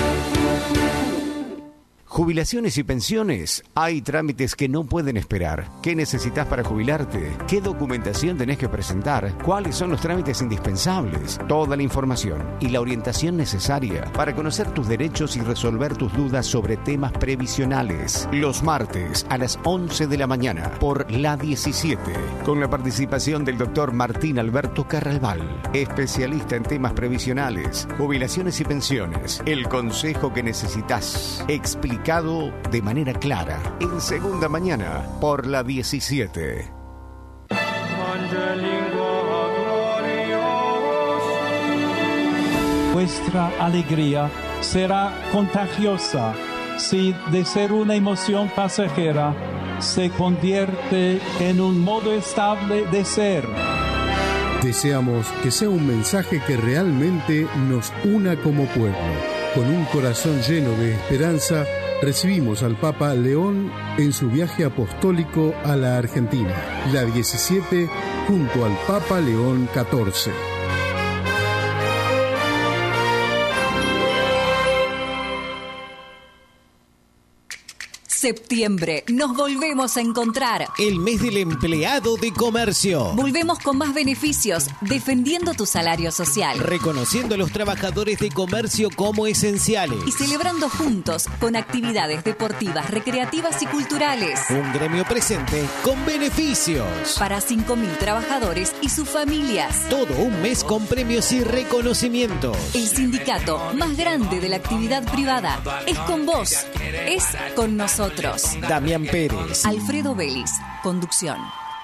Speaker 6: Jubilaciones y pensiones. Hay trámites que no pueden esperar. ¿Qué necesitas para jubilarte? ¿Qué documentación tenés que presentar? ¿Cuáles son los trámites indispensables? Toda la información y la orientación necesaria para conocer tus derechos y resolver tus dudas sobre temas previsionales. Los martes a las once de la mañana por La diecisiete, con la participación del doctor Martín Alberto Carralbal, especialista en temas previsionales, jubilaciones y pensiones. El consejo que necesitas. Explicado de manera clara. En Segunda Mañana por La diecisiete.
Speaker 11: Vuestra alegría será contagiosa si de ser una emoción pasajera se convierte en un modo estable de ser.
Speaker 12: Deseamos que sea un mensaje que realmente nos una como pueblo. Con un corazón lleno de esperanza, recibimos al Papa León en su viaje apostólico a la Argentina. La diecisiete junto al Papa León catorce.
Speaker 13: Septiembre, nos volvemos a encontrar.
Speaker 14: El mes del empleado de comercio.
Speaker 13: Volvemos con más beneficios, defendiendo tu salario social.
Speaker 14: Reconociendo a los trabajadores de comercio como esenciales.
Speaker 13: Y celebrando juntos con actividades deportivas, recreativas y culturales.
Speaker 14: Un gremio presente con beneficios.
Speaker 13: Para cinco mil trabajadores y sus familias.
Speaker 14: Todo un mes con premios y reconocimientos.
Speaker 13: El sindicato más grande de la actividad privada es con vos, es con nosotros.
Speaker 14: Damián Pérez,
Speaker 13: Alfredo Vélez, conducción.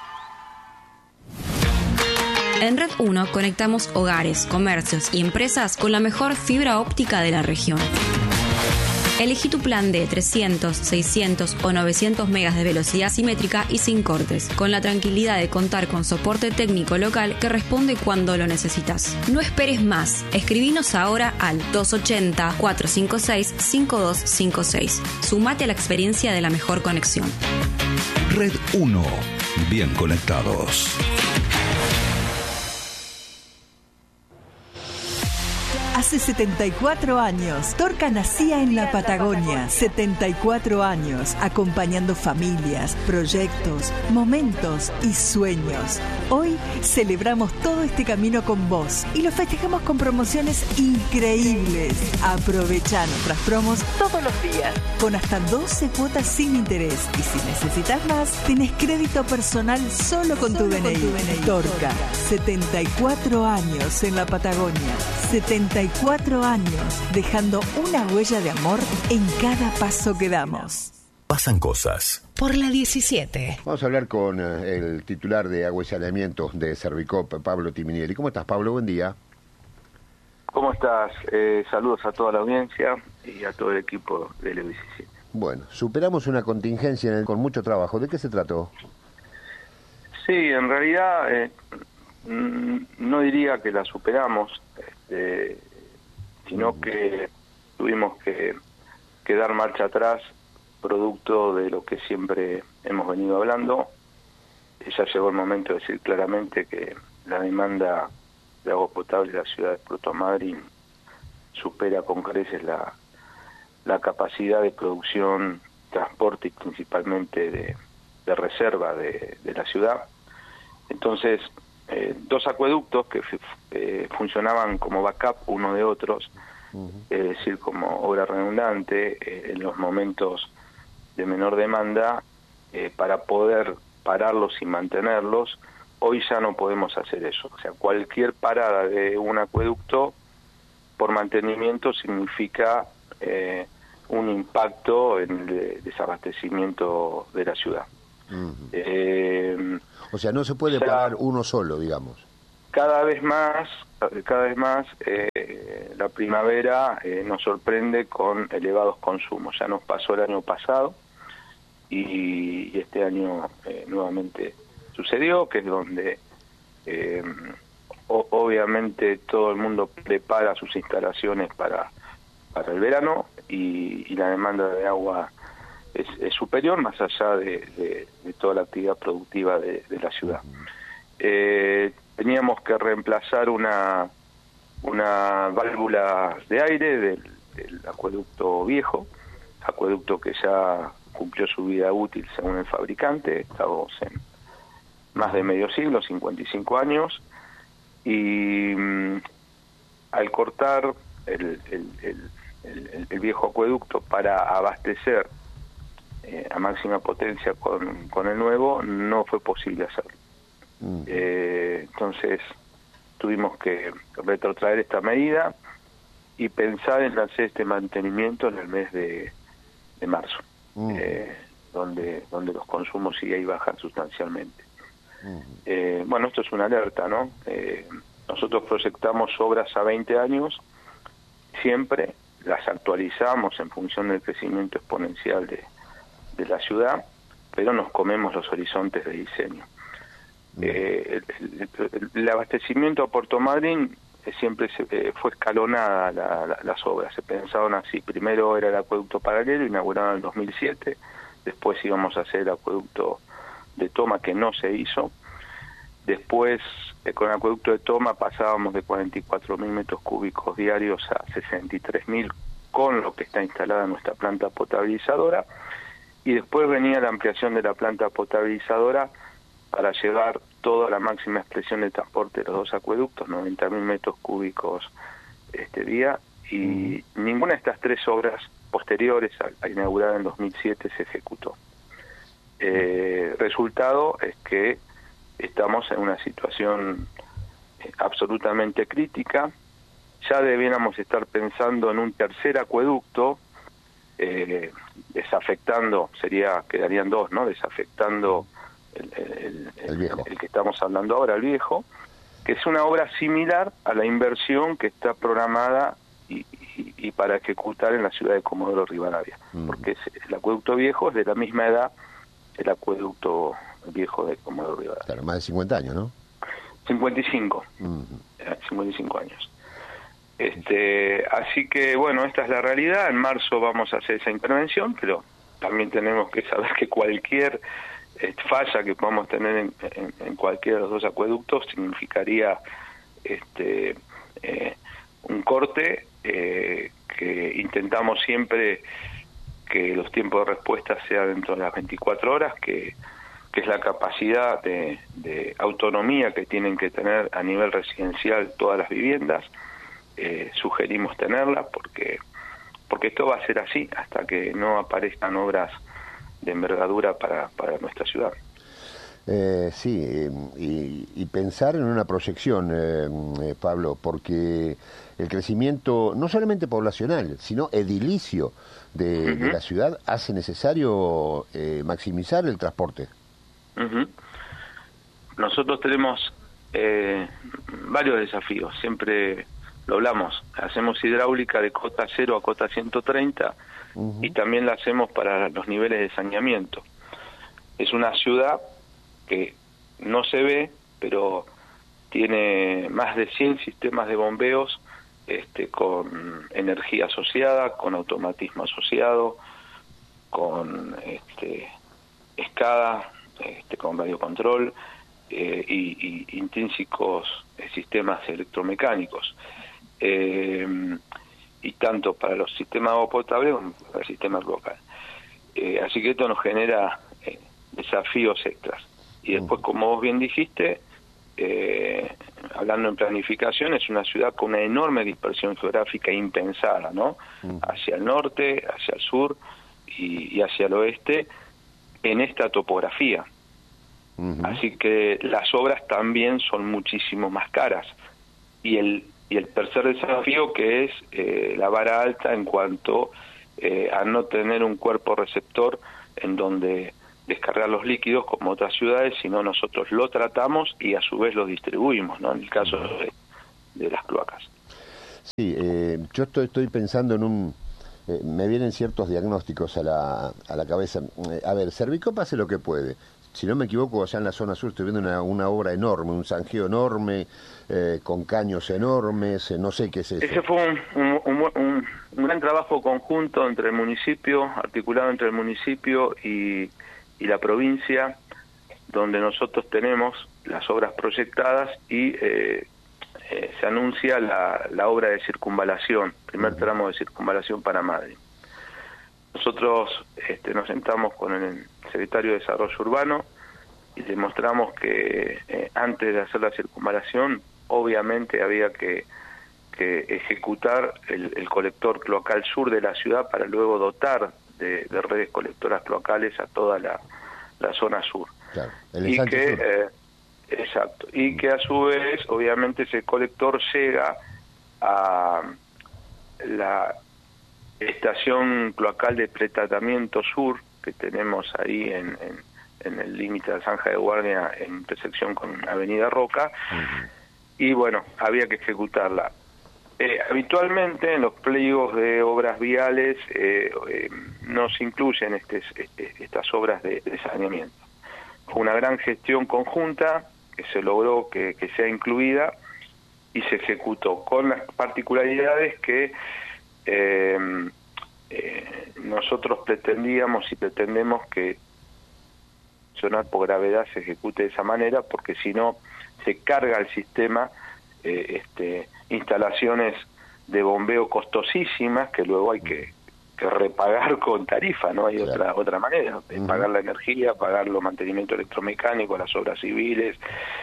Speaker 15: En Red uno conectamos hogares, comercios y empresas con la mejor fibra óptica de la región. Elegí tu plan de trescientos, seiscientos o novecientos megas de velocidad simétrica y sin cortes, con la tranquilidad de contar con soporte técnico local que responde cuando lo necesitas. No esperes más. Escribinos ahora al dos ochenta, cuatrocientos cincuenta y seis, cincuenta y dos cincuenta y seis. Sumate a la experiencia de la mejor conexión.
Speaker 8: Red uno. Bien conectados.
Speaker 16: Hace setenta y cuatro años, Torca nacía en la Patagonia. setenta y cuatro años, acompañando familias, proyectos, momentos y sueños. Hoy celebramos todo este camino con vos y lo festejamos con promociones increíbles. Aprovecha nuestras promos todos los días, con hasta doce cuotas sin interés. Y si necesitas más, tenés crédito personal solo con tu D N I. Torca, setenta y cuatro años en la Patagonia. setenta y cuatro años, dejando una huella de amor en cada paso que damos.
Speaker 8: Pasan cosas.
Speaker 1: Por La diecisiete.
Speaker 17: Vamos a hablar con eh, el titular de Agua y Saneamiento de Servicop, Pablo Timinieri. ¿Cómo estás, Pablo? Buen día.
Speaker 18: ¿Cómo estás? Eh, saludos a toda la audiencia y a todo el equipo de La diecisiete.
Speaker 17: Bueno, superamos una contingencia en el, con mucho trabajo. ¿De qué se trató?
Speaker 18: Sí, en realidad eh, no diría que la superamos, este, sino que tuvimos que, que dar marcha atrás, producto de lo que siempre hemos venido hablando. Ya llegó el momento de decir claramente que la demanda de agua potable de la ciudad de Puerto Madryn supera con creces la, la capacidad de producción, transporte y principalmente de, de reserva de, de la ciudad. Entonces, eh, dos acueductos que eh, funcionaban como backup uno de otros, uh-huh. es decir, como obra redundante eh, en los momentos de menor demanda, eh, para poder pararlos y mantenerlos, hoy ya no podemos hacer eso. O sea, cualquier parada de un acueducto por mantenimiento significa eh, un impacto en el desabastecimiento de la ciudad.
Speaker 17: Uh-huh.
Speaker 18: eh,
Speaker 17: o sea, no se puede
Speaker 18: ya,
Speaker 17: parar uno solo, digamos.
Speaker 18: Cada vez más, cada vez más, eh, la primavera eh, nos sorprende con elevados consumos. Ya nos pasó el año pasado y, y este año eh, nuevamente sucedió, que es donde eh, o, obviamente todo el mundo prepara sus instalaciones para, para el verano y, y la demanda de agua es, es superior, más allá de, de, de toda la actividad productiva de, de la ciudad. Eh, teníamos que reemplazar una una válvula de aire del, del acueducto viejo, acueducto que ya cumplió su vida útil según el fabricante. Estamos en más de medio siglo, cincuenta y cinco años, y mmm, al cortar el, el, el, el, el viejo acueducto para abastecer eh, a máxima potencia con, con el nuevo, no fue posible hacerlo. Mm. Eh, entonces tuvimos que retrotraer esta medida y pensar en hacer este mantenimiento en el mes de, de marzo, mm. eh, donde donde los consumos sí ahí bajan sustancialmente. Mm. Eh, bueno, esto es una alerta, ¿no? Eh, nosotros proyectamos obras a veinte años, siempre las actualizamos en función del crecimiento exponencial de, de la ciudad, pero nos comemos los horizontes de diseño. Eh, el, el, el abastecimiento a Puerto Madryn eh, siempre se, eh, fue escalonada la, la, las obras, se pensaron así. Primero era el acueducto paralelo, inaugurado en el dos mil siete, después íbamos a hacer el acueducto de Toma, que no se hizo. Después eh, con el acueducto de Toma pasábamos de cuarenta y cuatro mil metros cúbicos diarios a sesenta y tres mil con lo que está instalada en nuestra planta potabilizadora, y después venía la ampliación de la planta potabilizadora para llevar toda la máxima expresión de transporte de los dos acueductos, noventa mil metros cúbicos este día, y uh-huh. ninguna de estas tres obras posteriores a, a inaugurar en dos mil siete se ejecutó. Eh, resultado es que estamos en una situación eh, absolutamente crítica. Ya debiéramos estar pensando en un tercer acueducto, eh, desafectando, sería quedarían dos, ¿no? Desafectando El, el, el, el, el que estamos hablando ahora, el viejo, que es una obra similar a la inversión que está programada y, y, y para ejecutar en la ciudad de Comodoro Rivadavia, mm. porque es, el acueducto viejo es de la misma edad el acueducto viejo de Comodoro Rivadavia.
Speaker 17: Claro, más de cincuenta años, ¿no?
Speaker 18: cincuenta y cinco, mm. cincuenta y cinco años. Este, así que, bueno, esta es la realidad. En marzo vamos a hacer esa intervención, pero también tenemos que saber que cualquier falla que podamos tener en, en, en cualquiera de los dos acueductos significaría este eh, un corte eh, que intentamos siempre que los tiempos de respuesta sean dentro de las veinticuatro horas, que, que es la capacidad de, de autonomía que tienen que tener a nivel residencial todas las viviendas. Eh, sugerimos tenerla porque porque esto va a ser así hasta que no aparezcan obras de envergadura para, para nuestra ciudad.
Speaker 17: Eh, sí, eh, y, y pensar en una proyección, eh, eh, Pablo, porque el crecimiento no solamente poblacional, sino edilicio de, uh-huh. de la ciudad hace necesario eh, maximizar el transporte.
Speaker 18: Uh-huh. Nosotros tenemos eh, varios desafíos, siempre lo hablamos, hacemos hidráulica de cota cero a cota ciento treinta, Uh-huh. y también la hacemos para los niveles de saneamiento. Es una ciudad que no se ve, pero tiene más de cien sistemas de bombeos este, con energía asociada, con automatismo asociado, con este, escada, este, con radiocontrol eh, y, y intrínsecos eh, sistemas electromecánicos. Eh, y tanto para los sistemas de agua potable como para el sistema local. Eh, así que esto nos genera eh, desafíos extras. Y después, como vos bien dijiste, eh, hablando en planificación, es una ciudad con una enorme dispersión geográfica impensada, ¿no? Hacia el norte, hacia el sur y, y hacia el oeste, en esta topografía. Uh-huh. Así que las obras también son muchísimo más caras. Y el, y el tercer desafío, que es eh, la vara alta en cuanto eh, a no tener un cuerpo receptor en donde descargar los líquidos como otras ciudades, sino nosotros lo tratamos y a su vez lo distribuimos, ¿no? En el caso de, de las cloacas.
Speaker 17: Sí, eh, yo estoy, estoy pensando en un... Eh, me vienen ciertos diagnósticos a la, a la cabeza. Eh, a ver, Servicop hace lo que puede. Si no me equivoco, allá en la zona sur estoy viendo una, una obra enorme, un zanjeo enorme, eh, con caños enormes, eh, no sé qué es eso.
Speaker 18: Ese fue un, un, un, un, un gran trabajo conjunto entre el municipio, articulado entre el municipio y, y la provincia, donde nosotros tenemos las obras proyectadas y eh, eh, se anuncia la, la obra de circunvalación, primer tramo de circunvalación para Madrid. Nosotros este, nos sentamos con el secretario de Desarrollo Urbano y le mostramos que eh, antes de hacer la circunvalación, obviamente había que, que ejecutar el, el colector cloacal sur de la ciudad para luego dotar de, de redes colectoras cloacales a toda la, la zona sur.
Speaker 17: Claro, el
Speaker 18: y que, sur. Eh, exacto, y que a su vez, obviamente, ese colector llega a la estación cloacal de pretratamiento sur que tenemos ahí en, en, en el límite de la Zanja de Guardia en intersección con Avenida Roca. Uh-huh. Y bueno, había que ejecutarla. Eh, habitualmente en los pliegos de obras viales eh, eh, no se incluyen este, este, estas obras de, de saneamiento. Fue una gran gestión conjunta que se logró que, que sea incluida y se ejecutó con las particularidades que Eh, eh, nosotros pretendíamos y pretendemos que sonar por gravedad se ejecute de esa manera, porque si no se carga el sistema eh, este, instalaciones de bombeo costosísimas que luego hay que, que repagar con tarifa, no hay claro. otra otra manera de uh-huh. pagar la energía, pagar los mantenimientos electromecánicos, las obras civiles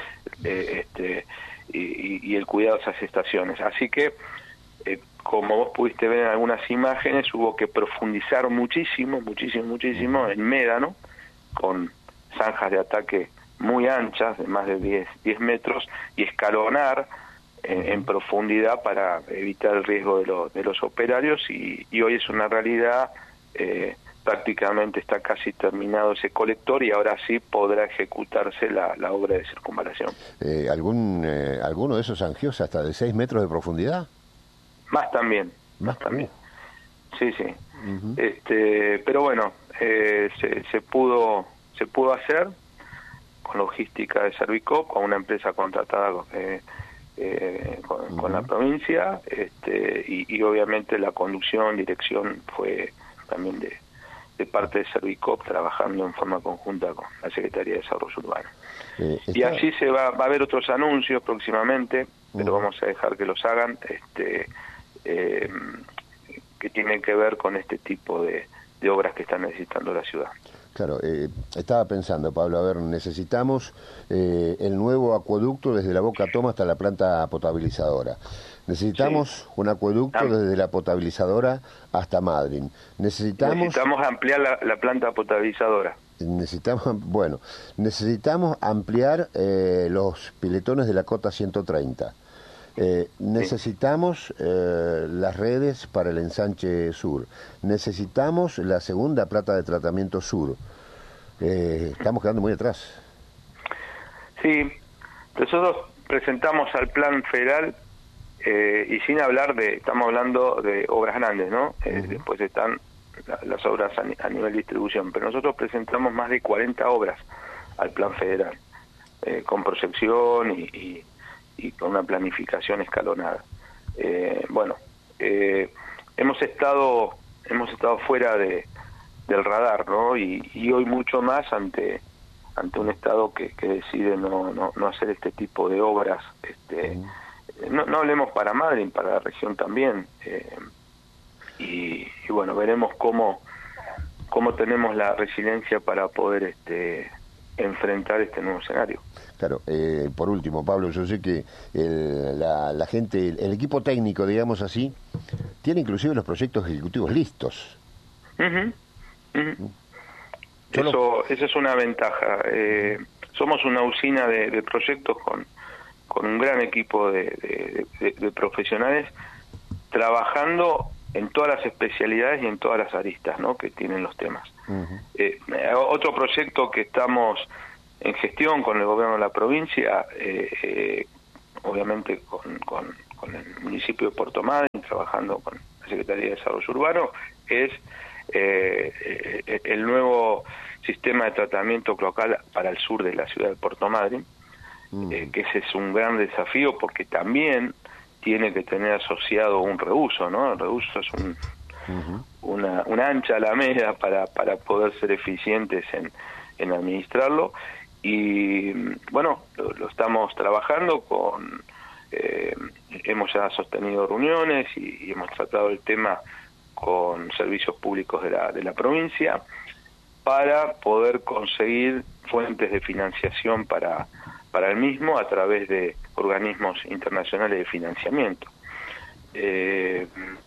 Speaker 18: eh, este, y, y el cuidado de esas estaciones. Así que eh, como vos pudiste ver en algunas imágenes, hubo que profundizar muchísimo, muchísimo, muchísimo en médano, con zanjas de ataque muy anchas, de más de diez metros, y escalonar en, en profundidad para evitar el riesgo de, lo, de los operarios, y, y hoy es una realidad, eh, prácticamente está casi terminado ese colector y ahora sí podrá ejecutarse la, la obra de circunvalación.
Speaker 17: Eh, ¿algún eh, ¿Alguno de esos zanjeos hasta de seis metros de profundidad?
Speaker 18: Más también, más también. Sí, sí. Uh-huh. Este, pero bueno, eh, se, se pudo se pudo hacer con logística de Servicop, con una empresa contratada eh, eh, con, uh-huh. con la provincia, este, y, y obviamente la conducción, dirección fue también de, de parte de Servicop, trabajando en forma conjunta con la Secretaría de Desarrollo Urbano. Eh, está... Y así se va, va a haber otros anuncios próximamente, uh-huh. pero vamos a dejar que los hagan, este Eh, que tienen que ver con este tipo de, de obras que está necesitando la ciudad.
Speaker 17: Claro, eh, estaba pensando, Pablo, a ver, necesitamos eh, el nuevo acueducto desde la Boca Toma hasta la planta potabilizadora. Necesitamos sí. un acueducto ah. desde la potabilizadora hasta Madryn. Necesitamos...
Speaker 18: Necesitamos ampliar la, la planta potabilizadora.
Speaker 17: Necesitamos, bueno, necesitamos ampliar eh, los piletones de la cota ciento treinta. Eh, necesitamos eh, las redes para el ensanche sur. Necesitamos la segunda planta de tratamiento sur. Eh, estamos quedando muy atrás.
Speaker 18: Sí, nosotros presentamos al plan federal eh, y sin hablar de, estamos hablando de obras grandes, ¿no? Eh, uh-huh. Después están la, las obras a, a nivel distribución, pero nosotros presentamos más de cuarenta obras al plan federal, eh, con proyección y, y y con una planificación escalonada. Eh, bueno, eh, hemos estado hemos estado fuera de, del radar, ¿no? Y, y hoy mucho más ante ante un Estado que, que decide no, no, no hacer este tipo de obras. Este, uh-huh. no, no hablemos para Madryn, para la región también. Eh, y, y bueno, veremos cómo cómo tenemos la resiliencia para poder este enfrentar este nuevo escenario.
Speaker 17: Claro, eh, por último, Pablo, yo sé que el, la, la gente, el, el equipo técnico, digamos así, tiene inclusive los proyectos ejecutivos listos.
Speaker 18: Uh-huh. Uh-huh. Eso, esa es una ventaja. Eh, somos una usina de, de proyectos con, con un gran equipo de, de, de, de profesionales trabajando en todas las especialidades y en todas las aristas, ¿no?, que tienen los temas. Uh-huh. Eh, otro proyecto que estamos en gestión con el gobierno de la provincia, eh, eh, obviamente con, con, con el municipio de Puerto Madryn, trabajando con la Secretaría de Desarrollo Urbano, es eh, eh, el nuevo sistema de tratamiento cloacal para el sur de la ciudad de Puerto Madryn, uh-huh. eh, que ese es un gran desafío porque también tiene que tener asociado un reuso, ¿no? El reuso es un, uh-huh. una, una ancha alameda para, para poder ser eficientes en, en administrarlo. Y bueno, lo, lo estamos trabajando con, eh, hemos ya sostenido reuniones y, y hemos tratado el tema con servicios públicos de la, de la provincia para poder conseguir fuentes de financiación para, para el mismo a través de organismos internacionales de financiamiento. Eh,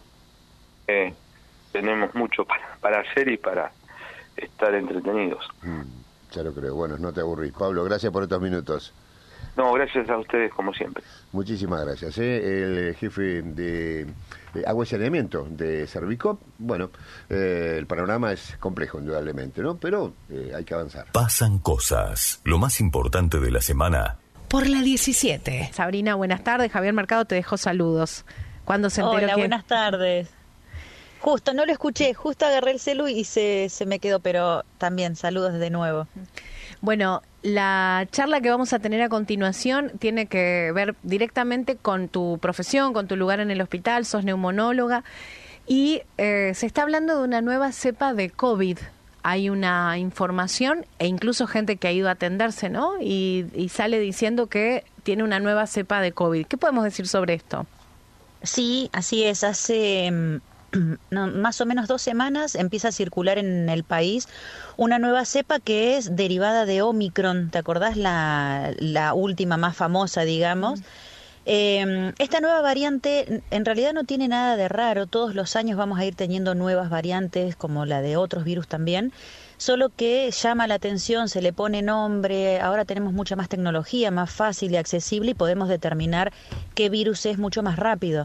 Speaker 18: eh, tenemos mucho para, para hacer y para estar entretenidos.
Speaker 17: Mm, ya lo creo. Bueno, no te aburrís. Pablo, gracias por estos minutos.
Speaker 18: No, gracias a ustedes como siempre.
Speaker 17: Muchísimas gracias. ¿eh? El jefe de, de agua y saneamiento de Servicop, bueno, eh, el panorama es complejo indudablemente, ¿no? Pero eh, hay que avanzar.
Speaker 8: Pasan cosas. Lo más importante de la semana.
Speaker 1: Por la diecisiete. Sabrina, buenas tardes. Javier Mercado te dejó saludos. ¿Cuándo se enteró?
Speaker 19: Hola,
Speaker 1: que...
Speaker 19: buenas tardes. Justo, no lo escuché, justo agarré el celu y se, se me quedó, pero también saludos de nuevo.
Speaker 1: Bueno, la charla que vamos a tener a continuación tiene que ver directamente con tu profesión, con tu lugar en el hospital, sos neumonóloga, y eh, se está hablando de una nueva cepa de COVID. Hay una información e incluso gente que ha ido a atenderse, ¿no? Y, y sale diciendo que tiene una nueva cepa de COVID. ¿Qué podemos decir sobre esto?
Speaker 19: Sí, así es. Hace no, más o menos dos semanas empieza a circular en el país una nueva cepa que es derivada de Omicron. ¿Te acordás? La, la última más famosa, digamos. Mm. Eh, esta nueva variante en realidad no tiene nada de raro. Todos los años vamos a ir teniendo nuevas variantes como la de otros virus también, solo que llama la atención, se le pone nombre. Ahora tenemos mucha más tecnología, más fácil y accesible, y podemos determinar qué virus es mucho más rápido.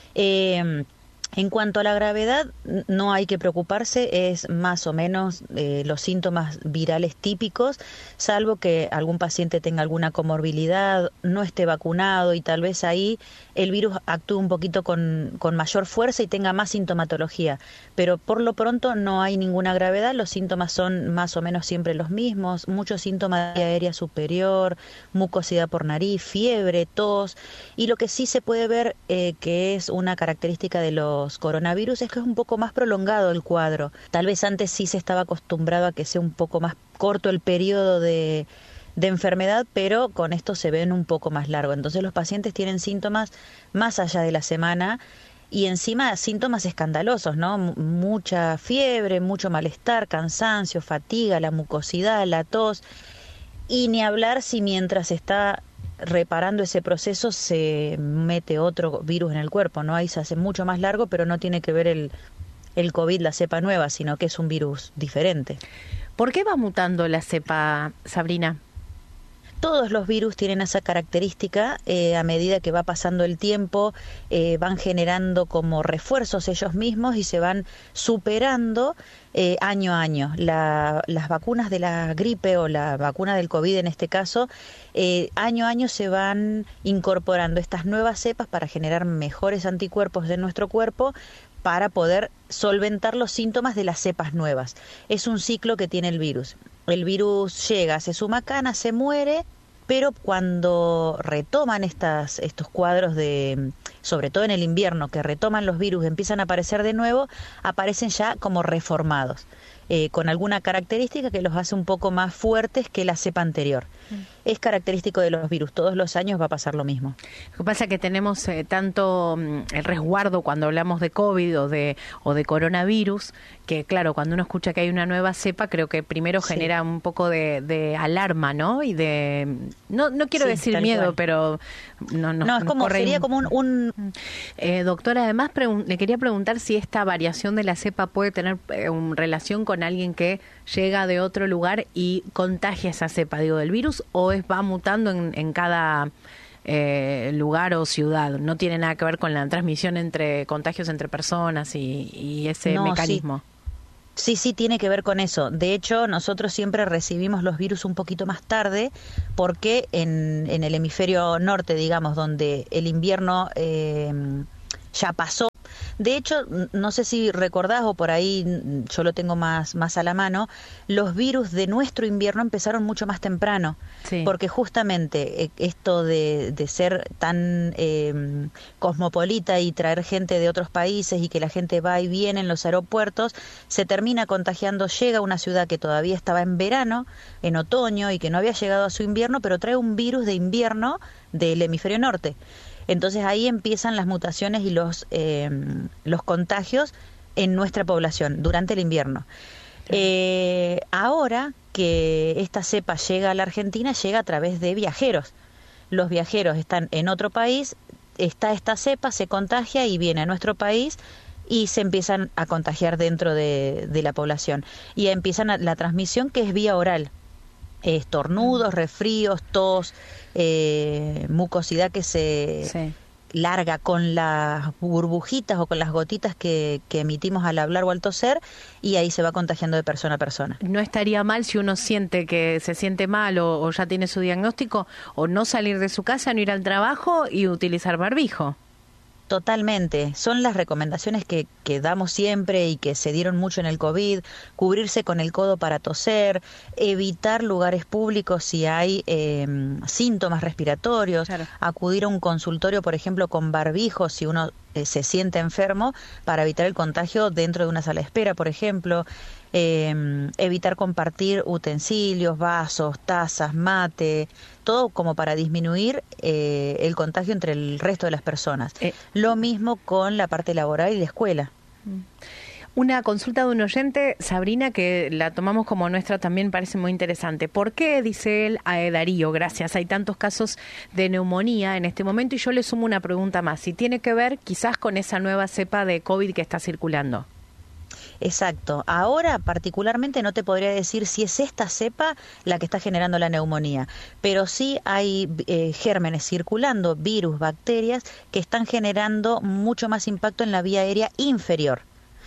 Speaker 19: Eh, En cuanto a la gravedad, no hay que preocuparse, es más o menos eh, los síntomas virales típicos, salvo que algún paciente tenga alguna comorbilidad, no esté vacunado y tal vez ahí el virus actúe un poquito con, con mayor fuerza y tenga más sintomatología. Pero por lo pronto no hay ninguna gravedad, los síntomas son más o menos siempre los mismos, muchos síntomas de aérea superior, mucosidad por nariz, fiebre, tos, y lo que sí se puede ver eh, que es una característica de los coronavirus es que es un poco más prolongado el cuadro. Tal vez antes sí se estaba acostumbrado a que sea un poco más corto el periodo de, de enfermedad, pero con esto se ven un poco más largo. Entonces los pacientes tienen síntomas más allá de la semana y encima síntomas escandalosos, ¿no? M- mucha fiebre, mucho malestar, cansancio, fatiga, la mucosidad, la tos, y ni hablar si mientras está reparando ese proceso se mete otro virus en el cuerpo, ¿no? Ahí se hace mucho más largo, pero no tiene que ver el, el COVID, la cepa nueva, sino que es un virus diferente.
Speaker 1: ¿Por qué va mutando la cepa, Sabrina?
Speaker 19: Todos los virus tienen esa característica, eh, a medida que va pasando el tiempo, eh, van generando como refuerzos ellos mismos y se van superando eh, año a año. La, las vacunas de la gripe o la vacuna del COVID en este caso, eh, año a año se van incorporando estas nuevas cepas para generar mejores anticuerpos de nuestro cuerpo para poder solventar los síntomas de las cepas nuevas. Es un ciclo que tiene el virus. El virus llega, se suma cana, se muere, pero cuando retoman estas, estos cuadros de, sobre todo en el invierno, que retoman los virus, empiezan a aparecer de nuevo, aparecen ya como reformados, eh, con alguna característica que los hace un poco más fuertes que la cepa anterior. Mm. Es característico de los virus, todos los años va a pasar lo mismo.
Speaker 1: Lo que pasa es que tenemos eh, tanto mm, el resguardo cuando hablamos de COVID o de, o de coronavirus, que claro, cuando uno escucha que hay una nueva cepa, creo que primero sí. genera un poco de, de alarma, ¿no? Y de, no no quiero sí, decir miedo, cual. pero no, no,
Speaker 19: no es como,
Speaker 1: corre...
Speaker 19: sería como un... un...
Speaker 1: Eh, doctora, además pregun- le quería preguntar si esta variación de la cepa puede tener eh, un, relación con alguien que llega de otro lugar y contagia esa cepa. Digo, ¿el virus virus o es va mutando en, en cada eh, lugar o ciudad? No tiene nada que ver con la transmisión entre contagios entre personas y, y ese
Speaker 19: no,
Speaker 1: mecanismo.
Speaker 19: Sí. Sí, sí, tiene que ver con eso. De hecho, nosotros siempre recibimos los virus un poquito más tarde porque en, en el hemisferio norte, digamos, donde el invierno eh, ya pasó. De hecho, no sé si recordás o por ahí yo lo tengo más, más a la mano, los virus de nuestro invierno empezaron mucho más temprano, sí. Porque justamente esto de, de ser tan eh, cosmopolita y traer gente de otros países y que la gente va y viene en los aeropuertos, se termina contagiando, llega a una ciudad que todavía estaba en verano, en otoño y que no había llegado a su invierno, pero trae un virus de invierno del hemisferio norte. Entonces ahí empiezan las mutaciones y los, eh, los contagios en nuestra población durante el invierno. Eh, ahora que esta cepa llega a la Argentina, llega a través de viajeros. Los viajeros están en otro país, está esta cepa, se contagia y viene a nuestro país y se empiezan a contagiar dentro de, de la población. Y empiezan a, la transmisión que es vía oral. Estornudos, resfríos, tos, eh, mucosidad que se sí. larga con las burbujitas o con las gotitas que, que emitimos al hablar o al toser, y ahí se va contagiando de persona a persona.
Speaker 1: No estaría mal si uno siente que se siente mal o, o ya tiene su diagnóstico, o no salir de su casa, no ir al trabajo y utilizar barbijo.
Speaker 19: Totalmente, son las recomendaciones que, que damos siempre y que se dieron mucho en el COVID: cubrirse con el codo para toser, evitar lugares públicos si hay eh, síntomas respiratorios, claro. Acudir a un consultorio, por ejemplo, con barbijo si uno eh, se siente enfermo, para evitar el contagio dentro de una sala de espera, por ejemplo. Eh, evitar compartir utensilios, vasos, tazas, mate, todo como para disminuir eh, el contagio entre el resto de las personas. Eh. Lo mismo con la parte laboral y la escuela.
Speaker 1: Una consulta de un oyente, Sabrina, que la tomamos como nuestra, también parece muy interesante. ¿Por qué, dice él, a Darío, gracias, hay tantos casos de neumonía en este momento? Y yo le sumo una pregunta más, si tiene que ver quizás con esa nueva cepa de COVID que está circulando.
Speaker 19: Exacto. Ahora particularmente no te podría decir si es esta cepa la que está generando la neumonía, pero sí hay eh, gérmenes circulando, virus, bacterias, que están generando mucho más impacto en la vía aérea inferior.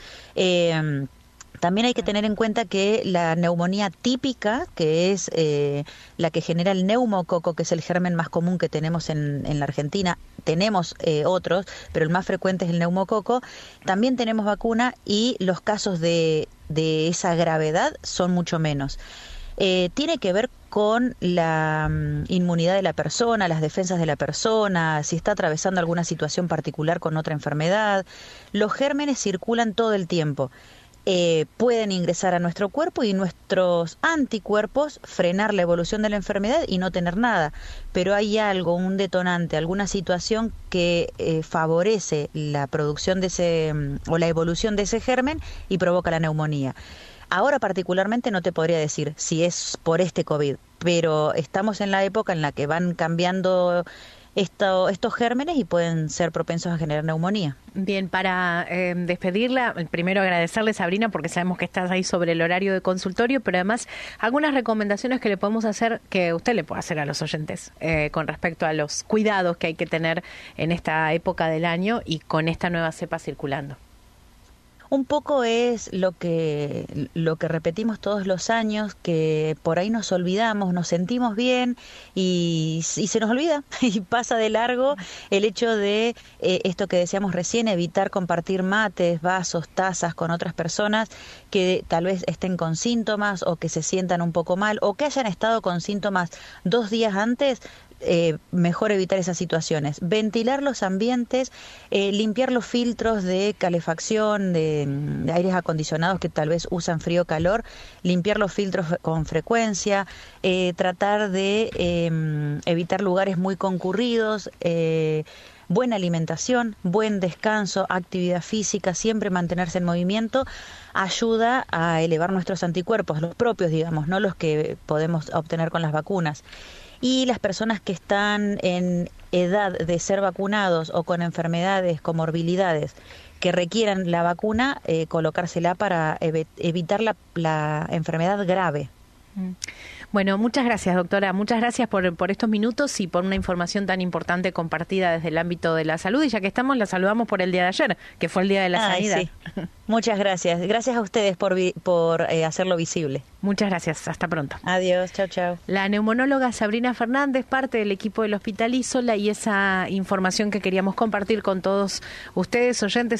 Speaker 19: Eh, También hay que tener en cuenta que la neumonía típica, que es eh, la que genera el neumococo, que es el germen más común que tenemos en, en la Argentina, tenemos eh, otros, pero el más frecuente es el neumococo, también tenemos vacuna y los casos de, de esa gravedad son mucho menos. Eh, tiene que ver con la um, inmunidad de la persona, las defensas de la persona, si está atravesando alguna situación particular con otra enfermedad. Los gérmenes circulan todo el tiempo. Eh, pueden ingresar a nuestro cuerpo y nuestros anticuerpos frenar la evolución de la enfermedad y no tener nada, pero hay algo, un detonante, alguna situación que eh, favorece la producción de ese o la evolución de ese germen y provoca la neumonía. Ahora particularmente no te podría decir si es por este COVID, pero estamos en la época en la que van cambiando Esto, estos gérmenes y pueden ser propensos a generar neumonía.
Speaker 1: Bien, para eh, despedirla, primero agradecerle, Sabrina, porque sabemos que estás ahí sobre el horario de consultorio, pero además algunas recomendaciones que le podemos hacer, que usted le puede hacer a los oyentes eh, con respecto a los cuidados que hay que tener en esta época del año y con esta nueva cepa circulando.
Speaker 19: Un poco es lo que lo que repetimos todos los años, que por ahí nos olvidamos, nos sentimos bien y, y se nos olvida y pasa de largo el hecho de eh, esto que decíamos recién, evitar compartir mates, vasos, tazas con otras personas que tal vez estén con síntomas o que se sientan un poco mal o que hayan estado con síntomas dos días antes. Eh, mejor evitar esas situaciones, ventilar los ambientes, eh, limpiar los filtros de calefacción, de, de aires acondicionados que tal vez usan frío o calor, limpiar los filtros con frecuencia, eh, tratar de eh, evitar lugares muy concurridos, eh, buena alimentación, buen descanso, actividad física, siempre mantenerse en movimiento, ayuda a elevar nuestros anticuerpos, los propios, digamos, no los que podemos obtener con las vacunas. Y las personas que están en edad de ser vacunados o con enfermedades, comorbilidades, que requieran la vacuna, eh, colocársela para ev- evitar la, la enfermedad grave.
Speaker 1: Bueno, muchas gracias, doctora. Muchas gracias por, por estos minutos y por una información tan importante compartida desde el ámbito de la salud. Y ya que estamos, la saludamos por el día de ayer, que fue el Día de la
Speaker 19: Ay,
Speaker 1: Sanidad.
Speaker 19: Sí. Muchas gracias. Gracias a ustedes por, vi por eh, hacerlo visible.
Speaker 1: Muchas gracias. Hasta pronto.
Speaker 19: Adiós. Chao, chao.
Speaker 1: La neumonóloga Sabrina Fernández, parte del equipo del Hospital Isola, y esa información que queríamos compartir con todos ustedes, oyentes.